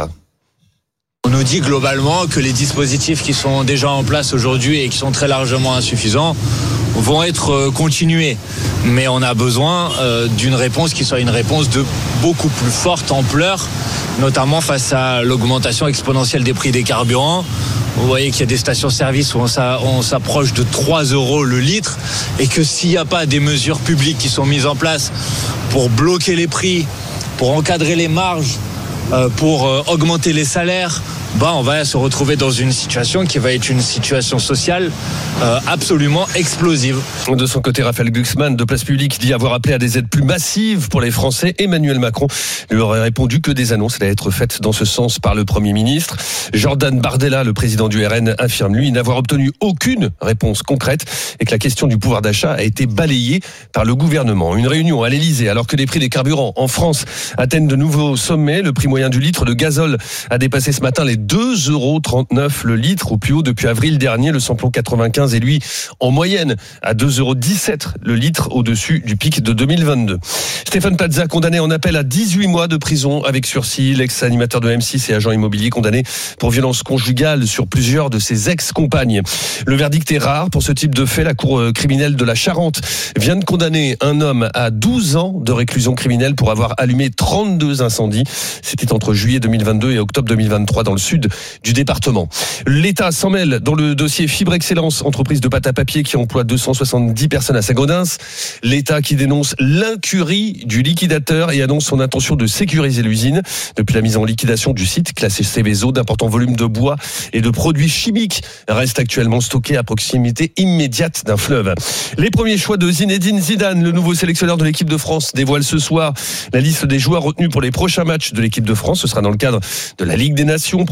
On nous dit globalement que les dispositifs qui sont déjà en place aujourd'hui et qui sont très largement insuffisants vont être continués. Mais on a besoin d'une réponse qui soit une réponse de beaucoup plus forte ampleur, notamment face à l'augmentation exponentielle des prix des carburants. Vous voyez qu'il y a des stations-service où on s'approche de 3 € le litre et que s'il n'y a pas des mesures publiques qui sont mises en place pour bloquer les prix, pour encadrer les marges, pour augmenter les salaires, on va se retrouver dans une situation qui va être une situation sociale absolument explosive. De son côté, Raphaël Glucksmann de Place Publique dit avoir appelé à des aides plus massives pour les Français. Emmanuel Macron lui aurait répondu que des annonces allaient être faites dans ce sens par le Premier ministre. Jordan Bardella, le président du RN, affirme lui n'avoir obtenu aucune réponse concrète et que la question du pouvoir d'achat a été balayée par le gouvernement. Une réunion à l'Elysée alors que les prix des carburants en France atteignent de nouveaux sommets. Le prix moyen du litre de gazole a dépassé ce matin les 2,39 € le litre, au plus haut depuis avril dernier. Le samplon 95 est lui en moyenne à 2,17 € le litre, au-dessus du pic de 2022. Stéphane Plaza condamné en appel à 18 mois de prison avec sursis. L'ex-animateur de M6 et agent immobilier condamné pour violence conjugale sur plusieurs de ses ex-compagnes. Le verdict est rare pour ce type de fait. La cour criminelle de la Charente vient de condamner un homme à 12 ans de réclusion criminelle pour avoir allumé 32 incendies. C'était entre juillet 2022 et octobre 2023 dans le sud du département. L'État s'en mêle dans le dossier Fibre Excellence, entreprise de pâte à papier qui emploie 270 personnes à Saint-Gaudens. L'État qui dénonce l'incurie du liquidateur et annonce son intention de sécuriser l'usine. Depuis la mise en liquidation du site, classé Céveso, d'importants volumes de bois et de produits chimiques restent actuellement stockés à proximité immédiate d'un fleuve. Les premiers choix de Zinedine Zidane, le nouveau sélectionneur de l'équipe de France, dévoile ce soir la liste des joueurs retenus pour les prochains matchs de l'équipe de France. Ce sera dans le cadre de la Ligue des Nations.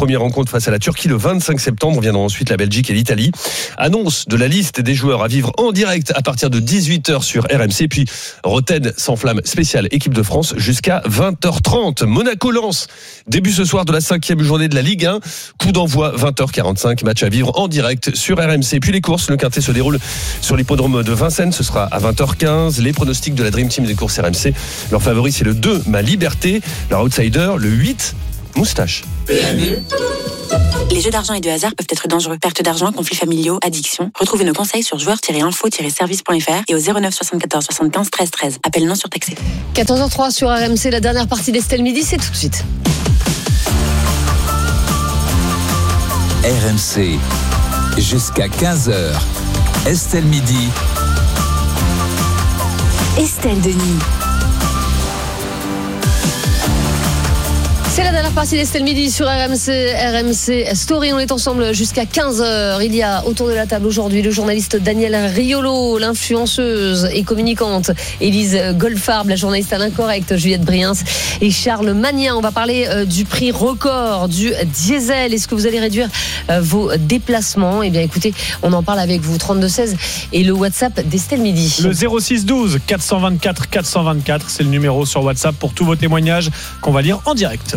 première rencontre face à la Turquie le 25 septembre. Viendront ensuite la Belgique et l'Italie. Annonce de la liste des joueurs à vivre en direct à partir de 18h sur RMC. Puis Roten s'enflamme spécial équipe de France jusqu'à 20h30. Monaco-Lens, début ce soir de la 5e journée de la Ligue 1. Coup d'envoi 20h45, match à vivre en direct sur RMC. Puis les courses, le quintet se déroule sur l'hippodrome de Vincennes. Ce sera à 20h15. Les pronostics de la Dream Team des courses RMC. Leur favori, c'est le 2, Ma Liberté. Leur outsider, le 8, Moustache. Les jeux d'argent et de hasard peuvent être dangereux. Perte d'argent, conflits familiaux, addiction. Retrouvez nos conseils sur joueurs-info-service.fr et au 09 74 75 13 13. Appel non surtaxé. 14h03 sur RMC, la dernière partie d'Estelle Midi, c'est tout de suite. RMC, jusqu'à 15h. Estelle Midi. Estelle Denis. C'est la dernière partie d'Estelle Midi sur RMC Story. On est ensemble jusqu'à 15h. Il y a autour de la table aujourd'hui le journaliste Daniel Riolo, l'influenceuse et communicante Élise Goldfarb, la journaliste à l'incorrect Juliette Briens et Charles Magnin. On va parler du prix record du diesel. Est-ce que vous allez réduire vos déplacements ? Eh bien écoutez, on en parle avec vous. 3216 et le WhatsApp d'Estelle Midi. Le 06 12 424 424, c'est le numéro sur WhatsApp pour tous vos témoignages qu'on va lire en direct.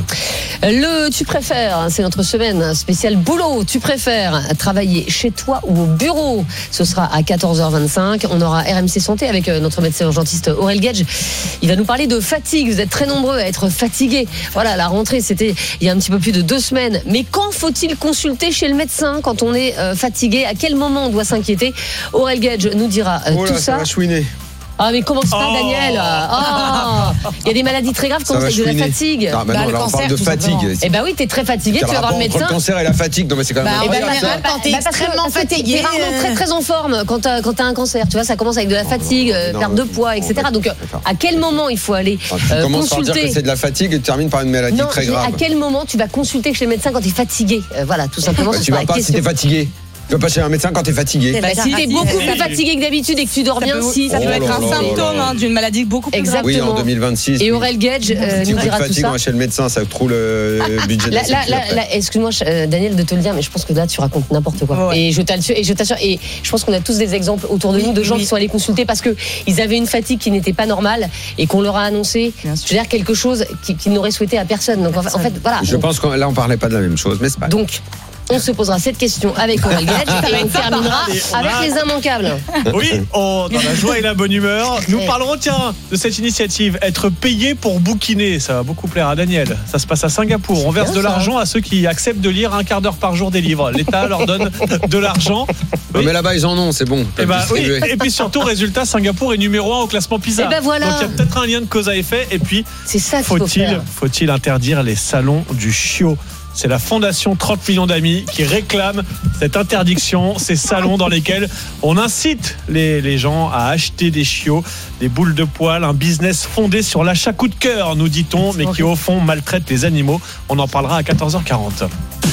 Le Tu préfères, c'est notre semaine spéciale boulot. Tu préfères travailler chez toi ou au bureau ? Ce sera à 14h25. On aura RMC Santé avec notre médecin urgentiste Aurel Gage. Il va nous parler de fatigue. Vous êtes très nombreux à être fatigués. Voilà, la rentrée, c'était il y a un petit peu plus de 2 semaines. Mais quand faut-il consulter chez le médecin quand on est fatigué ? À quel moment on doit s'inquiéter ? Aurel Gage nous dira tout ça. Ça va chouiner. Ah mais comment ça, Daniel ? Il y a des maladies très graves comme de la fatigue. Non, là, on parle de fatigue. Eh ben oui, t'es très fatigué, tu vas voir le médecin. Le cancer et la fatigue, non mais c'est quand même. Quand t'es extrêmement fatigué, t'es rarement très très en forme quand t'as un cancer. Tu vois, ça commence avec de la fatigue, perte de poids, etc. Donc à quel moment il faut aller consulter ? Tu commences par dire que c'est de la fatigue et tu termines par une maladie très grave. À quel moment tu vas consulter chez le médecin quand t'es fatigué ? Voilà, tout simplement. Tu vas pas si t'es fatigué. Tu vas pas chez un médecin quand t'es fatigué. Si t'es beaucoup plus fatigué que d'habitude et que tu dors bien, ça peut être un symptôme d'une maladie beaucoup plus grave. Exactement. Oui, en 2026. Et Aurel Gage nous dira tout ça. Moi, chez le médecin, ça trouve le budget. Là, excuse-moi, Daniel, de te le dire, mais je pense que là, tu racontes n'importe quoi. Ouais. Et je t'assure, et je pense qu'on a tous des exemples autour de nous de gens qui sont allés consulter parce que ils avaient une fatigue qui n'était pas normale et qu'on leur a annoncé, je veux dire, quelque chose qu'ils n'auraient souhaité à personne. Donc en fait, voilà. Je pense que là, on parlait pas de la même chose, mais c'est pas. Donc. On se posera cette question avec Aurel Gage et on terminera avec les immanquables. Oui, dans la joie et la bonne humeur. Nous parlerons, de cette initiative, être payé pour bouquiner. Ça va beaucoup plaire à Daniel. Ça se passe à Singapour. On verse de l'argent à ceux qui acceptent de lire un quart d'heure par jour des livres. L'État leur donne de l'argent. Oui. Mais là-bas, ils en ont, c'est bon. Et puis surtout, résultat, Singapour est numéro 1 au classement PISA. Et ben voilà. Donc il y a peut-être un lien de cause à effet. Et puis, c'est ça faut-il interdire les salons du chiot ? C'est la fondation 30 millions d'amis qui réclame cette interdiction, ces salons dans lesquels on incite les gens à acheter des chiots, des boules de poils, un business fondé sur l'achat coup de cœur, nous dit-on, mais qui au fond maltraite les animaux. On en parlera à 14h40.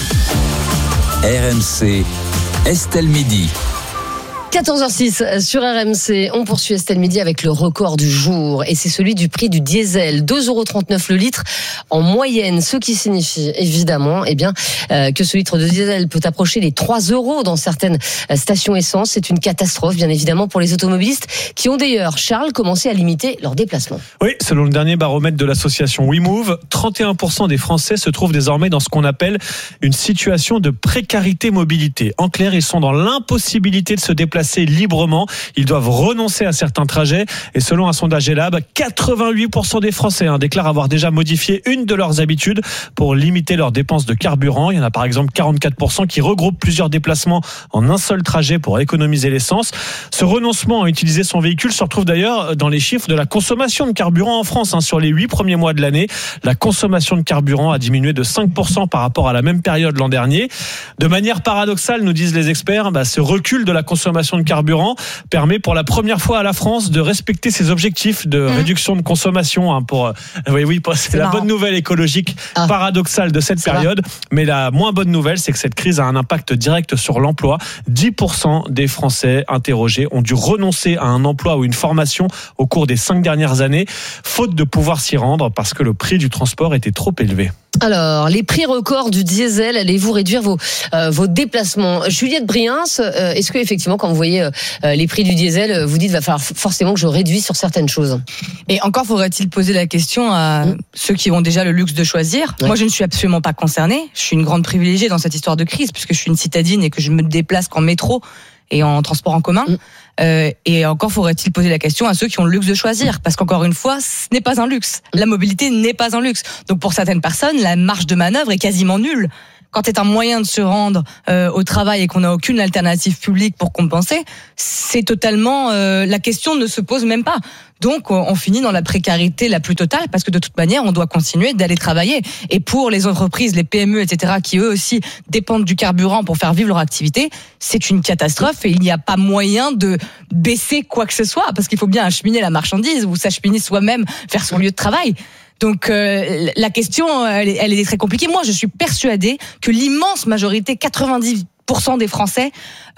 RMC, Estelle Midi. 14h06 sur RMC, on poursuit Estelle Midi avec le record du jour et c'est celui du prix du diesel, 2,39€ le litre en moyenne, ce qui signifie évidemment que ce litre de diesel peut approcher les 3€ dans certaines stations essence. C'est une catastrophe bien évidemment pour les automobilistes qui ont d'ailleurs, Charles, commencé à limiter leurs déplacements. Oui, selon le dernier baromètre de l'association WeMove, 31% des Français se trouvent désormais dans ce qu'on appelle une situation de précarité mobilité. En clair, ils sont dans l'impossibilité de se déplacer librement. Ils doivent renoncer à certains trajets. Et selon un sondage Elab, 88% des Français déclarent avoir déjà modifié une de leurs habitudes pour limiter leurs dépenses de carburant. Il y en a par exemple 44% qui regroupent plusieurs déplacements en un seul trajet pour économiser l'essence. Ce renoncement à utiliser son véhicule se retrouve d'ailleurs dans les chiffres de la consommation de carburant en France. Sur les 8 premiers mois de l'année, la consommation de carburant a diminué de 5% par rapport à la même période l'an dernier. De manière paradoxale, nous disent les experts, ce recul de la consommation de carburant permet pour la première fois à la France de respecter ses objectifs de réduction de consommation. C'est la bonne nouvelle écologique paradoxale de cette période. Mais la moins bonne nouvelle, c'est que cette crise a un impact direct sur l'emploi. 10% des Français interrogés ont dû renoncer à un emploi ou une formation au cours des 5 dernières années, faute de pouvoir s'y rendre parce que le prix du transport était trop élevé. Alors, les prix records du diesel, allez-vous réduire vos déplacements? Juliette Briens, est-ce que effectivement, quand vous voyez les prix du diesel, vous dites va falloir forcément que je réduise sur certaines choses? Et encore faudrait-il poser la question à ceux qui ont déjà le luxe de choisir. Moi, je ne suis absolument pas concernée. Je suis une grande privilégiée dans cette histoire de crise puisque je suis une citadine et que je me déplace qu'en métro et en transport en commun. Et encore faudrait-il poser la question à ceux qui ont le luxe de choisir, parce qu'encore une fois, ce n'est pas un luxe. La mobilité n'est pas un luxe. Donc pour certaines personnes, la marge de manœuvre est quasiment nulle. Quand c'est un moyen de se rendre au travail et qu'on n'a aucune alternative publique pour compenser, c'est totalement la question ne se pose même pas. Donc on finit dans la précarité la plus totale parce que de toute manière on doit continuer d'aller travailler. Et pour les entreprises, les PME, etc., qui eux aussi dépendent du carburant pour faire vivre leur activité, c'est une catastrophe et il n'y a pas moyen de baisser quoi que ce soit parce qu'il faut bien acheminer la marchandise ou s'acheminer soi-même vers son lieu de travail. Donc la question, elle est très compliquée. Moi, je suis persuadée que l'immense majorité, 90% des Français,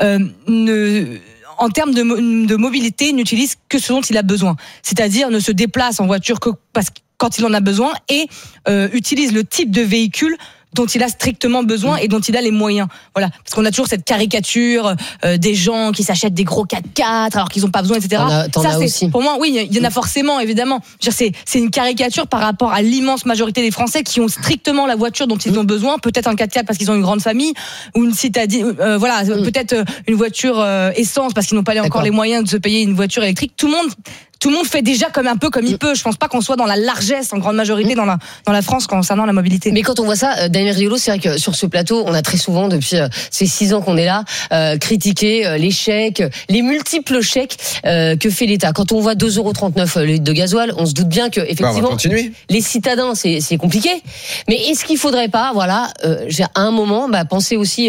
en termes de mobilité, n'utilise que ce dont il a besoin. C'est-à-dire ne se déplace en voiture que quand il en a besoin et utilise le type de véhicule dont il a strictement besoin et dont il a les moyens. Voilà, parce qu'on a toujours cette caricature des gens qui s'achètent des gros 4x4 alors qu'ils n'ont pas besoin, etc. T'en as aussi. Pour moi, oui, il y en a forcément, évidemment. C'est une caricature par rapport à l'immense majorité des Français qui ont strictement la voiture dont ils ont besoin, peut-être un 4x4 parce qu'ils ont une grande famille, ou une citadine, peut-être une voiture essence parce qu'ils n'ont pas encore les moyens de se payer une voiture électrique. Tout le monde fait déjà un peu comme il peut. Je pense pas qu'on soit dans la largesse en grande majorité dans la France concernant la mobilité. Mais quand on voit ça, Daniel Riolo, c'est vrai que sur ce plateau, on a très souvent, depuis ces 6 ans qu'on est là, critiqué les chèques, les multiples chèques que fait l'État. Quand on voit 2,39 € le litre de gasoil, on se doute bien que effectivement, les citadins, c'est compliqué. Mais est-ce qu'il faudrait pas, à un moment, penser aussi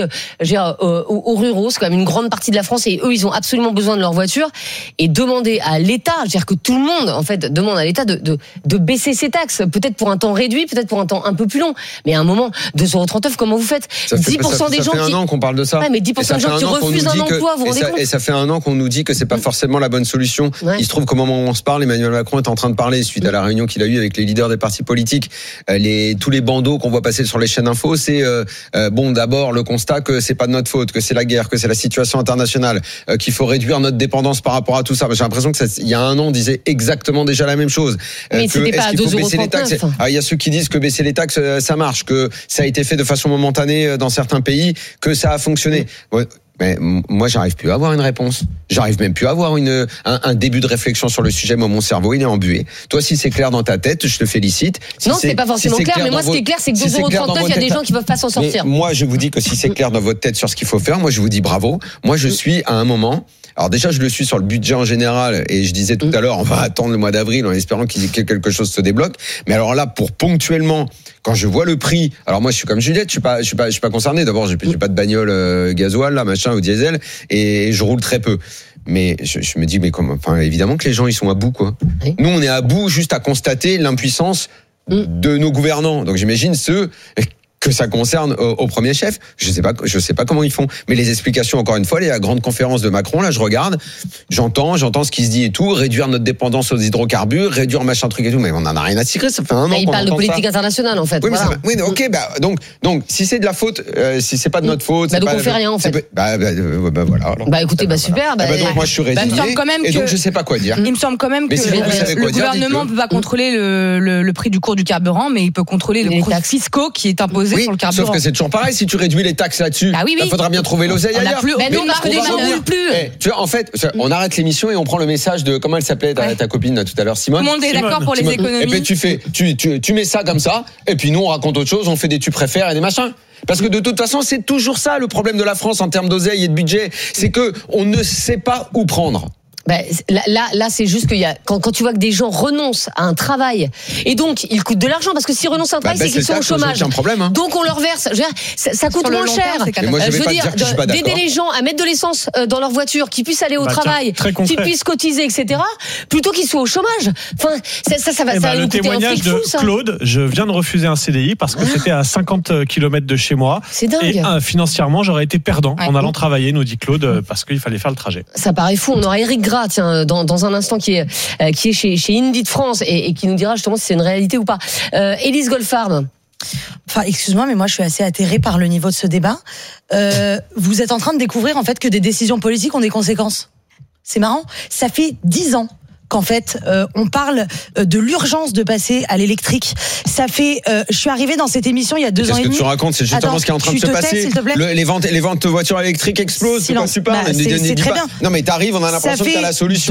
aux ruraux, c'est quand même une grande partie de la France et eux, ils ont absolument besoin de leur voiture et demander à l'État, que tout le monde, en fait, demande à l'État de baisser ses taxes, peut-être pour un temps réduit, peut-être pour un temps un peu plus long. Mais à un moment, 2,39 €, comment vous faites? 10% des gens qui... Ça fait un an qu'on parle de ça. Ouais, mais 10% des gens qui refusent un emploi, vous vous rendez compte? Et ça fait un an qu'on nous dit que c'est pas forcément la bonne solution. Ouais. Il se trouve qu'au moment où on se parle, Emmanuel Macron est en train de parler, suite à la réunion qu'il a eue avec les leaders des partis politiques, tous les bandeaux qu'on voit passer sur les chaînes info, c'est d'abord le constat que c'est pas de notre faute, que c'est la guerre, que c'est la situation internationale, qu'il faut réduire notre dépendance par rapport à tout ça. J'ai l'impression que il y a un an, on disait exactement déjà la même chose. Mais c'était pas à 2,39 €. Il y a ceux qui disent que baisser les taxes, ça marche, que ça a été fait de façon momentanée dans certains pays, que ça a fonctionné. Mais moi, j'arrive plus à avoir une réponse. J'arrive même plus à avoir un début de réflexion sur le sujet. Moi, mon cerveau, il est embué. Toi, si c'est clair dans ta tête, je te félicite. Non, c'est pas forcément clair, mais moi, ce qui est clair, c'est que 2,39 €, il y a des gens qui peuvent pas s'en sortir. Mais moi, je vous dis que si c'est clair dans votre tête sur ce qu'il faut faire, moi, je vous dis bravo. Moi, je suis à un moment... Alors déjà, je le suis sur le budget en général, et je disais tout à l'heure, on va attendre le mois d'avril en espérant que quelque chose se débloque. Mais alors là, pour ponctuellement, quand je vois le prix, alors moi je suis comme Juliette, je suis pas concerné. D'abord, j'ai pas de bagnole gasoil là, machin, ou diesel, et je roule très peu. Mais je me dis, mais évidemment que les gens ils sont à bout, quoi. Oui. Nous, on est à bout juste à constater l'impuissance de nos gouvernants. Donc j'imagine ceux que ça concerne au premier chef. Je sais pas comment ils font. Mais les explications, encore une fois, la grande conférence de Macron, là, je regarde, j'entends ce qui se dit et tout, réduire notre dépendance aux hydrocarbures, réduire machin truc et tout, mais on en a rien à cirer, ça fait un an. Il parle de politique internationale, en fait. Oui, voilà. Ok, donc, si c'est de la faute, si c'est pas de notre faute, donc on fait rien, en fait. Voilà. Écoutez, super. Donc moi, je suis résigné, et donc je sais pas quoi dire. Il me semble quand même que le gouvernement peut pas contrôler le prix du cours du carburant, mais il peut contrôler le cours fiscaux qui est imposé sur le carburant. Sauf que c'est toujours pareil, si tu réduis les taxes là-dessus, il faudra bien trouver l'oseille ailleurs. Mais nous, on marque des manœuvres plus. Tu vois, en fait, on arrête l'émission et on prend le message de, comment elle s'appelait ta copine tout à l'heure, Simone. Tout le monde est d'accord pour les économies. Et puis tu mets ça comme ça, et puis nous on raconte autre chose, on fait des tu préfères et des machins. Parce que de toute façon, c'est toujours ça le problème de la France en termes d'oseille et de budget, c'est que on ne sait pas où prendre. Là, c'est juste qu'il y a quand tu vois que des gens renoncent à un travail et donc ils coûtent de l'argent parce que s'ils renoncent à un travail, c'est qu'ils sont au chômage. Un problème, hein. Donc on leur verse. Ça coûte moins cher. D'aider les gens à mettre de l'essence dans leur voiture, qu'ils puissent aller au travail, qu'ils puissent cotiser, etc. Plutôt qu'ils soient au chômage. Enfin, ça va nous coûter un fric fou, ça. Le témoignage de Claude, je viens de refuser un CDI parce que c'était à 50 km de chez moi. C'est dingue. Et financièrement, j'aurais été perdant en allant travailler, nous dit Claude, parce qu'il fallait faire le trajet. Ça paraît fou. On aura Eric Gras, tiens, dans un instant qui est chez Indy de France et qui nous dira justement si c'est une réalité ou pas. Élise Goldfarb. Enfin, excuse-moi, mais moi, je suis assez atterrée par le niveau de ce débat. Vous êtes en train de découvrir, en fait, que des décisions politiques ont des conséquences. C'est marrant. Ça fait 10 ans qu'en fait, on parle de l'urgence de passer à l'électrique. Ça fait, je suis arrivée dans cette émission il y a 2 ans et demi. Qu'est-ce que tu racontes? C'est justement ce qui est en train de se passer. Les ventes de voitures électriques explosent. C'est quoi tu parles? C'est très bien. Non, mais t'arrives, on a l'impression que t'as la solution.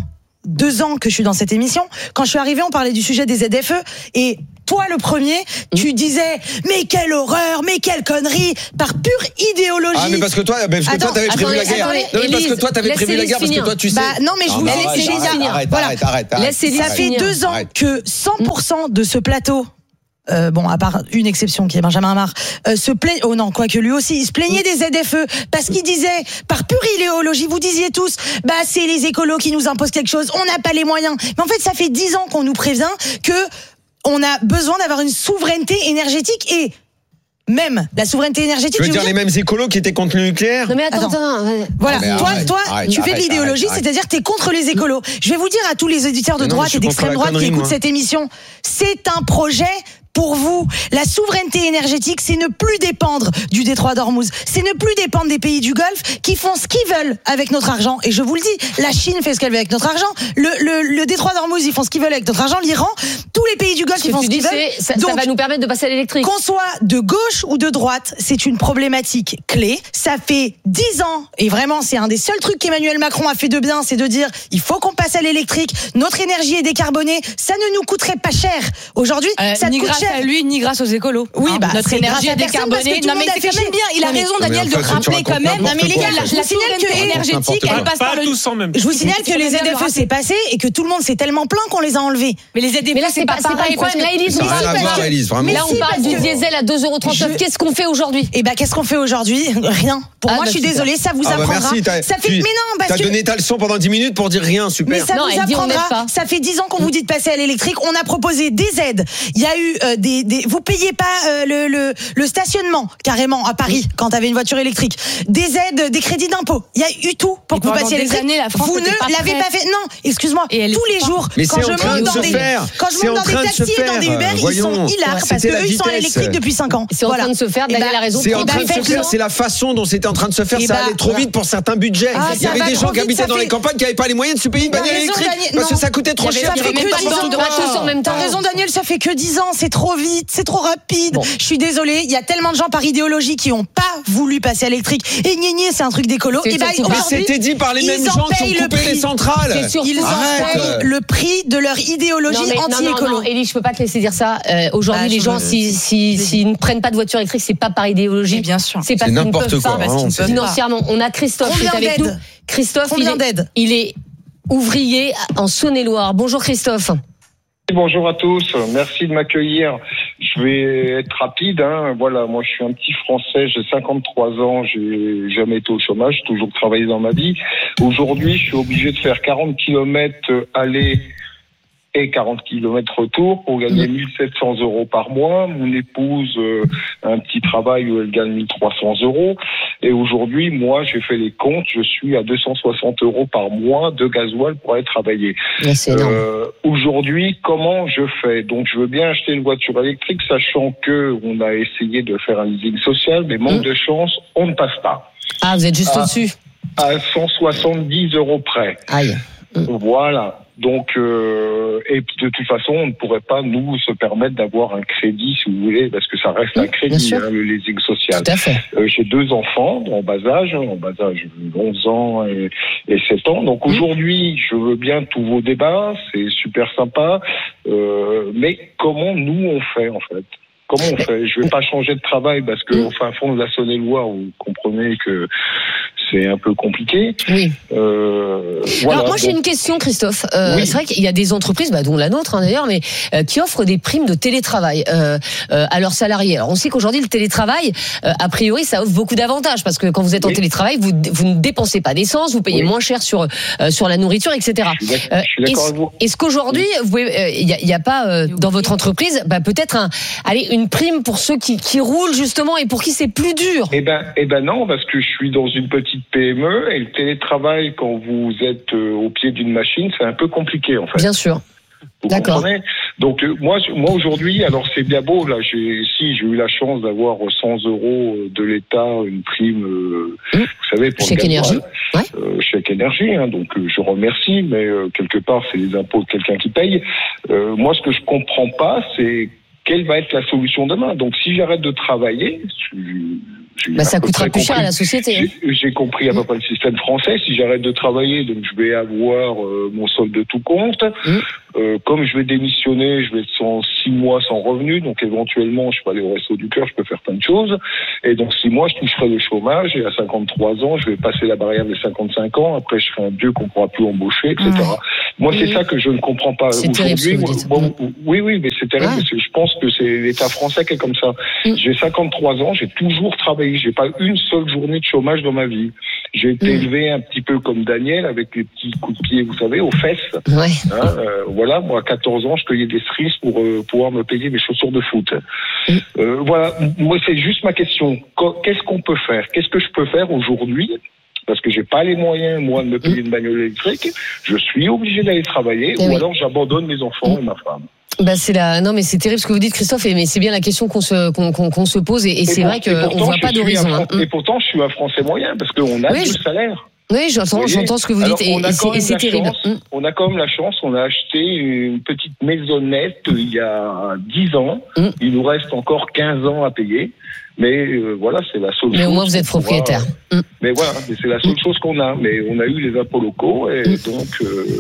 2 ans que je suis dans cette émission. Quand je suis arrivée, on parlait du sujet des ZFE et toi, le premier, tu disais mais quelle horreur, mais quelle connerie, par pure idéologie. Ah mais parce que toi, t'avais prévu la guerre. Non mais parce que toi, t'avais prévu la guerre parce que toi, tu sais. Non mais je vous laisse finir. Arrête. Ça fait 2 ans que 100% de ce plateau. Bon, à part une exception qui est Benjamin Amar, se plaignait. Oh non, quoique lui aussi, il se plaignait des ZFE parce qu'il disait, par pure idéologie, vous disiez tous, c'est les écolos qui nous imposent quelque chose, on n'a pas les moyens. Mais en fait, ça fait 10 ans qu'on nous prévient que on a besoin d'avoir une souveraineté énergétique et même la souveraineté énergétique. Tu veux dire les mêmes écolos qui étaient contre le nucléaire? Non mais attends. Voilà, toi, tu fais de l'idéologie, c'est-à-dire que t'es contre les écolos. Je vais vous dire à tous les éditeurs de droite et d'extrême droite qui écoutent cette émission, c'est un projet. Pour vous, la souveraineté énergétique, c'est ne plus dépendre du détroit d'Ormuz. C'est ne plus dépendre des pays du Golfe qui font ce qu'ils veulent avec notre argent. Et je vous le dis, la Chine fait ce qu'elle veut avec notre argent. Le détroit d'Ormuz, ils font ce qu'ils veulent avec notre argent. L'Iran, tous les pays du Golfe, ils font ce qu'ils veulent. Ça va nous permettre de passer à l'électrique. Qu'on soit de gauche ou de droite, c'est une problématique clé. Ça fait 10 ans, et vraiment, c'est un des seuls trucs qu'Emmanuel Macron a fait de bien, c'est de dire, il faut qu'on passe à l'électrique. Notre énergie est décarbonée. Ça ne nous coûterait pas cher. Aujourd'hui, ça te coûte cher. À lui ni grâce aux écolos. Oui, notre énergie est décarbonée. Non mais c'est quand même bien. Il a raison, Daniel, de rappeler quand même. Non mais les gars, la souveraineté énergétique, elle passe par le. Je vous signale que les ZFE c'est passé et que tout le monde s'est tellement plaint qu'on les a enlevés. Mais les ZFE c'est pas pareil. Là, Élise, là on parle du diesel à 2,39 €. Qu'est-ce qu'on fait aujourd'hui? Qu'est-ce qu'on fait aujourd'hui? Rien. Pour moi, je suis désolée, ça vous apprendra. Ça fait. Mais non, parce que. T'as donné ta leçon pendant 10 minutes pour dire rien, super. Mais ça vous apprendra. Ça fait 10 ans qu'on vous dit de passer à l'électrique. On a proposé des aides. Il y a eu vous payez pas le stationnement carrément à Paris quand t'avais une voiture électrique, des aides, des crédits d'impôt. Il y a eu tout pour que vous passiez à l'électrique. Vous ne l'avez pas fait. Non, excusez-moi. Tous les jours, quand je monte dans des taxis et dans des Uber, ils sont hilars parce que eux ils sont à l'électrique depuis 5 ans. C'est en train de se faire. Daniel a raison. C'est en train de se faire. C'est la façon dont c'était en train de se faire. Ça allait trop vite pour certains budgets. Il y avait des gens qui habitaient dans les campagnes qui n'avaient pas les moyens de se payer une bagnole électrique parce que ça coûtait trop cher. Ça fait que 10 ans. T'as raison, Daniel. Ça fait que 10 ans. C'est trop vite. C'est trop rapide. Je suis désolée, il y a tellement de gens par idéologie qui n'ont pas voulu passer à l'électrique. Et gné, c'est un truc d'écolo. Mais c'était dit par les mêmes gens qui ont coupé les centrales. Ils en payent le prix de leur idéologie anti-écolo. Non, Élie, je peux pas te laisser dire ça. Aujourd'hui, les gens, s'ils ne prennent pas de voiture électrique, c'est pas par idéologie. Bien sûr. C'est parce qu'ils ne peuvent pas. Financièrement, on a Christophe qui est avec nous. Christophe, il est ouvrier en Saône-et-Loire. Bonjour Christophe. Bonjour à tous, merci de m'accueillir. Je vais être rapide, Voilà, moi je suis un petit Français, j'ai 53 ans, j'ai jamais été au chômage, j'ai toujours travaillé dans ma vie. Aujourd'hui, je suis obligé de faire 40 km aller et 40 km retour pour gagner 1700 € par mois. Mon épouse a un petit travail où elle gagne 1300 €. Et aujourd'hui, moi, j'ai fait les comptes, je suis à 260 € par mois de gasoil pour aller travailler. Aujourd'hui, comment je fais? Donc, je veux bien acheter une voiture électrique, sachant que on a essayé de faire un leasing social, mais manque de chance, on ne passe pas. Ah, vous êtes juste au-dessus. À 170 € près. Aïe. Voilà. Donc, et de toute façon, on ne pourrait pas, nous, se permettre d'avoir un crédit, si vous voulez, parce que ça reste un crédit, le leasing social. Tout à fait. J'ai 2 enfants en bas âge, 11 ans et 7 ans. Donc aujourd'hui, je veux bien tous vos débats, c'est super sympa, mais comment nous on fait, en fait? Comment on fait? Je vais pas changer de travail parce que au fin fond de la Saône-et-Loire, vous comprenez que c'est un peu compliqué. Oui. Voilà, alors moi j'ai une question, Christophe. C'est vrai qu'il y a des entreprises, dont la nôtre d'ailleurs, mais qui offrent des primes de télétravail à leurs salariés. Alors on sait qu'aujourd'hui le télétravail, a priori, ça offre beaucoup d'avantages parce que quand vous êtes en télétravail, vous ne dépensez pas d'essence, vous payez moins cher sur la nourriture, etc. Je suis d'accord avec vous. Est-ce qu'aujourd'hui, il y a pas dans votre entreprise peut-être une prime pour ceux qui roulent justement et pour qui c'est plus dur? Eh ben non, parce que je suis dans une petite PME et le télétravail quand vous êtes au pied d'une machine, c'est un peu compliqué en fait. Bien sûr. Vous comprenez ? Donc moi aujourd'hui, alors c'est bien beau là, j'ai eu la chance d'avoir 100 € de l'État, une prime, vous savez, pour chèque énergie, chèque énergie. Donc je remercie, mais quelque part c'est les impôts de quelqu'un qui paye. Moi, ce que je comprends pas, c'est quelle va être la solution demain. Donc si j'arrête de travailler, ça coûtera plus cher à la société. J'ai compris à peu près le système français. Si j'arrête de travailler, donc je vais avoir mon solde de tout compte. Comme je vais démissionner, je vais être 6 mois sans revenu, donc éventuellement je peux aller au Resto du Cœur, je peux faire plein de choses. Et donc 6 mois, je toucherai le chômage, et à 53 ans, je vais passer la barrière des 55 ans. Après, je serai un vieux qu'on ne pourra plus embaucher, etc. Moi, c'est ça que je ne comprends pas. C'est terrible, oui, mais c'est terrible. Parce que je pense que c'est l'État français qui est comme ça. J'ai 53 ans, j'ai toujours travaillé. J'ai pas une seule journée de chômage dans ma vie. J'ai été élevé un petit peu comme Daniel, avec les petits coups de pied, vous savez, aux fesses. Voilà, moi, à 14 ans, je cueillais des cerises pour pouvoir me payer mes chaussures de foot. Voilà, moi, c'est juste ma question. Qu'est-ce qu'on peut faire ? Qu'est-ce que je peux faire aujourd'hui ? Parce que j'ai pas les moyens, moi, de me payer une bagnole électrique. Je suis obligé d'aller travailler, alors j'abandonne mes enfants et ma femme. Non, mais c'est terrible ce que vous dites, Christophe, mais c'est bien la question qu'on se pose, et c'est vrai qu'on voit pas d'horizon. Et pourtant, je suis un Français moyen, parce qu'on a du salaire. Oui, j'entends ce que vous dites, et c'est terrible. On a quand même la chance, on a acheté une petite maisonnette il y a 10 ans. Il nous reste encore 15 ans à payer. Mais voilà, c'est la seule chose. Mais au moins, vous êtes propriétaire. Mais voilà, c'est la seule chose qu'on a. Mais on a eu les impôts locaux, et donc...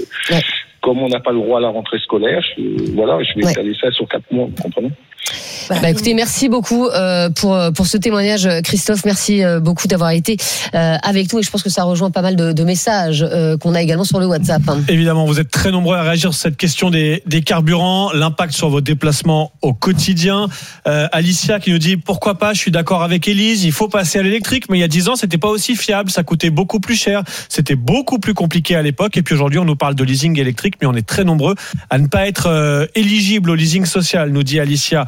Comme on n'a pas le droit à la rentrée scolaire, je vais étaler ça sur 4 mois, vous comprenez ? Écoutez, merci beaucoup pour ce témoignage, Christophe. Merci beaucoup d'avoir été avec nous, et je pense que ça rejoint pas mal de messages qu'on a également sur le WhatsApp. Évidemment, vous êtes très nombreux à réagir sur cette question des carburants, l'impact sur vos déplacements au quotidien. Alicia qui nous dit pourquoi pas, je suis d'accord avec Élise, il faut passer à l'électrique, mais il y a 10 ans c'était pas aussi fiable, ça coûtait beaucoup plus cher, c'était beaucoup plus compliqué à l'époque, et puis aujourd'hui on nous parle de leasing électrique, mais on est très nombreux à ne pas être éligible au leasing social, nous dit Alicia.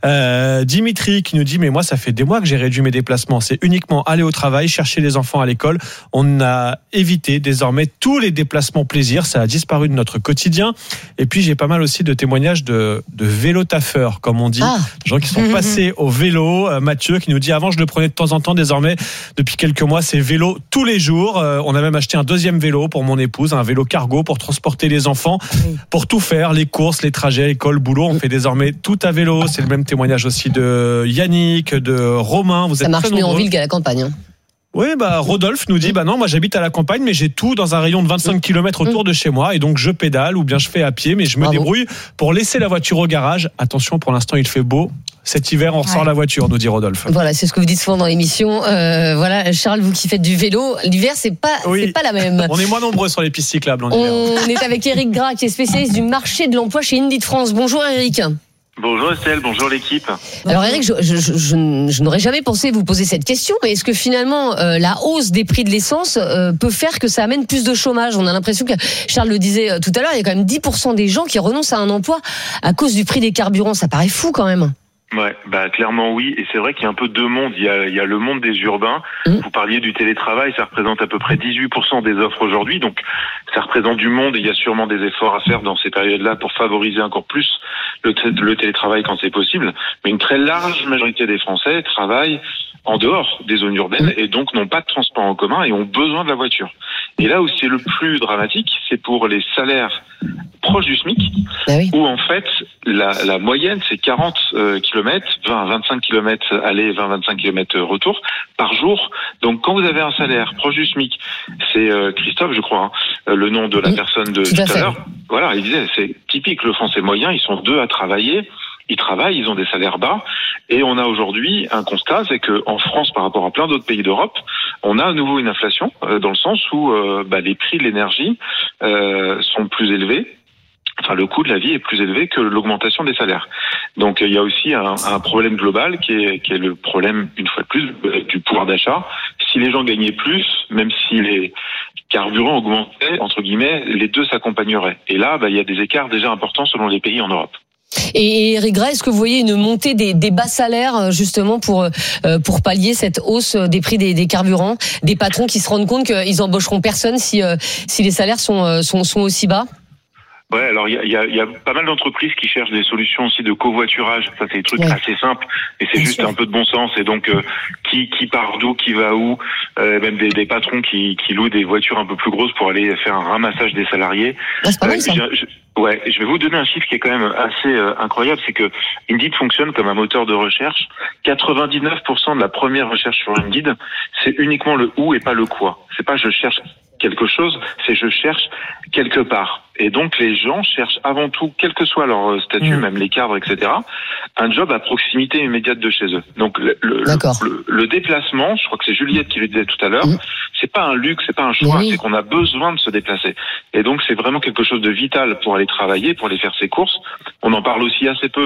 Dimitri qui nous dit mais moi ça fait des mois que j'ai réduit mes déplacements, c'est uniquement aller au travail, chercher les enfants à l'école, on a évité désormais tous les déplacements plaisir, ça a disparu de notre quotidien. Et puis j'ai pas mal aussi de témoignages de vélo-taffeurs, comme on dit, des gens qui sont passés au vélo. Mathieu qui nous dit avant je le prenais de temps en temps, désormais depuis quelques mois c'est vélo tous les jours. On a même acheté un deuxième vélo pour mon épouse, un vélo cargo pour transporter les enfants, pour tout faire, les courses, les trajets, école, boulot, on fait désormais tout à vélo. C'est le même témoignage aussi de Yannick, de Romain. Vous êtes ça marche mieux en ville qu'à la campagne. Oui, Rodolphe nous dit non, moi j'habite à la campagne, mais j'ai tout dans un rayon de 25 km autour de chez moi, et donc je pédale ou bien je fais à pied, mais je me débrouille pour laisser la voiture au garage. Attention, pour l'instant il fait beau. Cet hiver, on ressort la voiture, nous dit Rodolphe. Voilà, c'est ce que vous dites souvent dans l'émission. Voilà, Charles, vous qui faites du vélo, l'hiver, c'est pas la même. On est moins nombreux sur les pistes cyclables en hiver. On est avec Eric Gras, qui est spécialiste du marché de l'emploi chez Indeed France. Bonjour Eric. Bonjour Estelle, bonjour l'équipe. Alors Eric, je n'aurais jamais pensé vous poser cette question, mais est-ce que finalement la hausse des prix de l'essence peut faire que ça amène plus de chômage ? On a l'impression que, Charles le disait tout à l'heure, il y a quand même 10% des gens qui renoncent à un emploi à cause du prix des carburants. Ça paraît fou quand même. Ouais, clairement oui, et c'est vrai qu'il y a un peu deux mondes. Il y a le monde des urbains. Vous parliez du télétravail, ça représente à peu près 18% des offres aujourd'hui, donc ça représente du monde, et il y a sûrement des efforts à faire dans ces périodes-là pour favoriser encore plus le télétravail quand c'est possible. Mais une très large majorité des Français travaillent en dehors des zones urbaines et donc n'ont pas de transport en commun et ont besoin de la voiture. Et là où c'est le plus dramatique, c'est pour les salaires proches du SMIC, où en fait la moyenne c'est 40 km, 20-25 km aller, 20-25 km retour par jour. Donc quand vous avez un salaire proche du SMIC, c'est Christophe je crois, le nom de la personne de tout à l'heure, voilà, il disait c'est typique, le Français moyen, ils sont deux à travailler. Ils travaillent, ils ont des salaires bas, et on a aujourd'hui un constat, c'est que en France, par rapport à plein d'autres pays d'Europe, on a à nouveau une inflation dans le sens où les prix de l'énergie sont plus élevés. Enfin, le coût de la vie est plus élevé que l'augmentation des salaires. Donc, il y a aussi un problème global qui est le problème, une fois de plus, du pouvoir d'achat. Si les gens gagnaient plus, même si les carburants augmentaient, entre guillemets, les deux s'accompagneraient. Et là, il y a des écarts déjà importants selon les pays en Europe. Et Eric Gras, est-ce que vous voyez une montée des bas salaires justement pour pallier cette hausse des prix des carburants, des patrons qui se rendent compte qu'ils embaucheront personne si les salaires sont aussi bas? Ouais, alors il y a pas mal d'entreprises qui cherchent des solutions aussi de covoiturage. Ça, c'est des trucs assez simples et c'est juste un peu de bon sens. Et donc qui part d'où, qui va où, même des patrons qui louent des voitures un peu plus grosses pour aller faire un ramassage des salariés. C'est pas mal, ça. Je vais vous donner un chiffre qui est quand même assez incroyable, c'est que Indeed fonctionne comme un moteur de recherche. 99% de la première recherche sur Indeed, c'est uniquement le où et pas le quoi. C'est pas je cherche quelque chose, c'est je cherche quelque part. Et donc les gens cherchent avant tout, quel que soit leur statut, même les cadres, etc., un job à proximité immédiate de chez eux. Donc le déplacement, je crois que c'est Juliette qui le disait tout à l'heure, c'est pas un luxe, c'est pas un choix, c'est qu'on a besoin de se déplacer. Et donc c'est vraiment quelque chose de vital pour aller travailler, pour aller faire ses courses. On en parle aussi assez peu.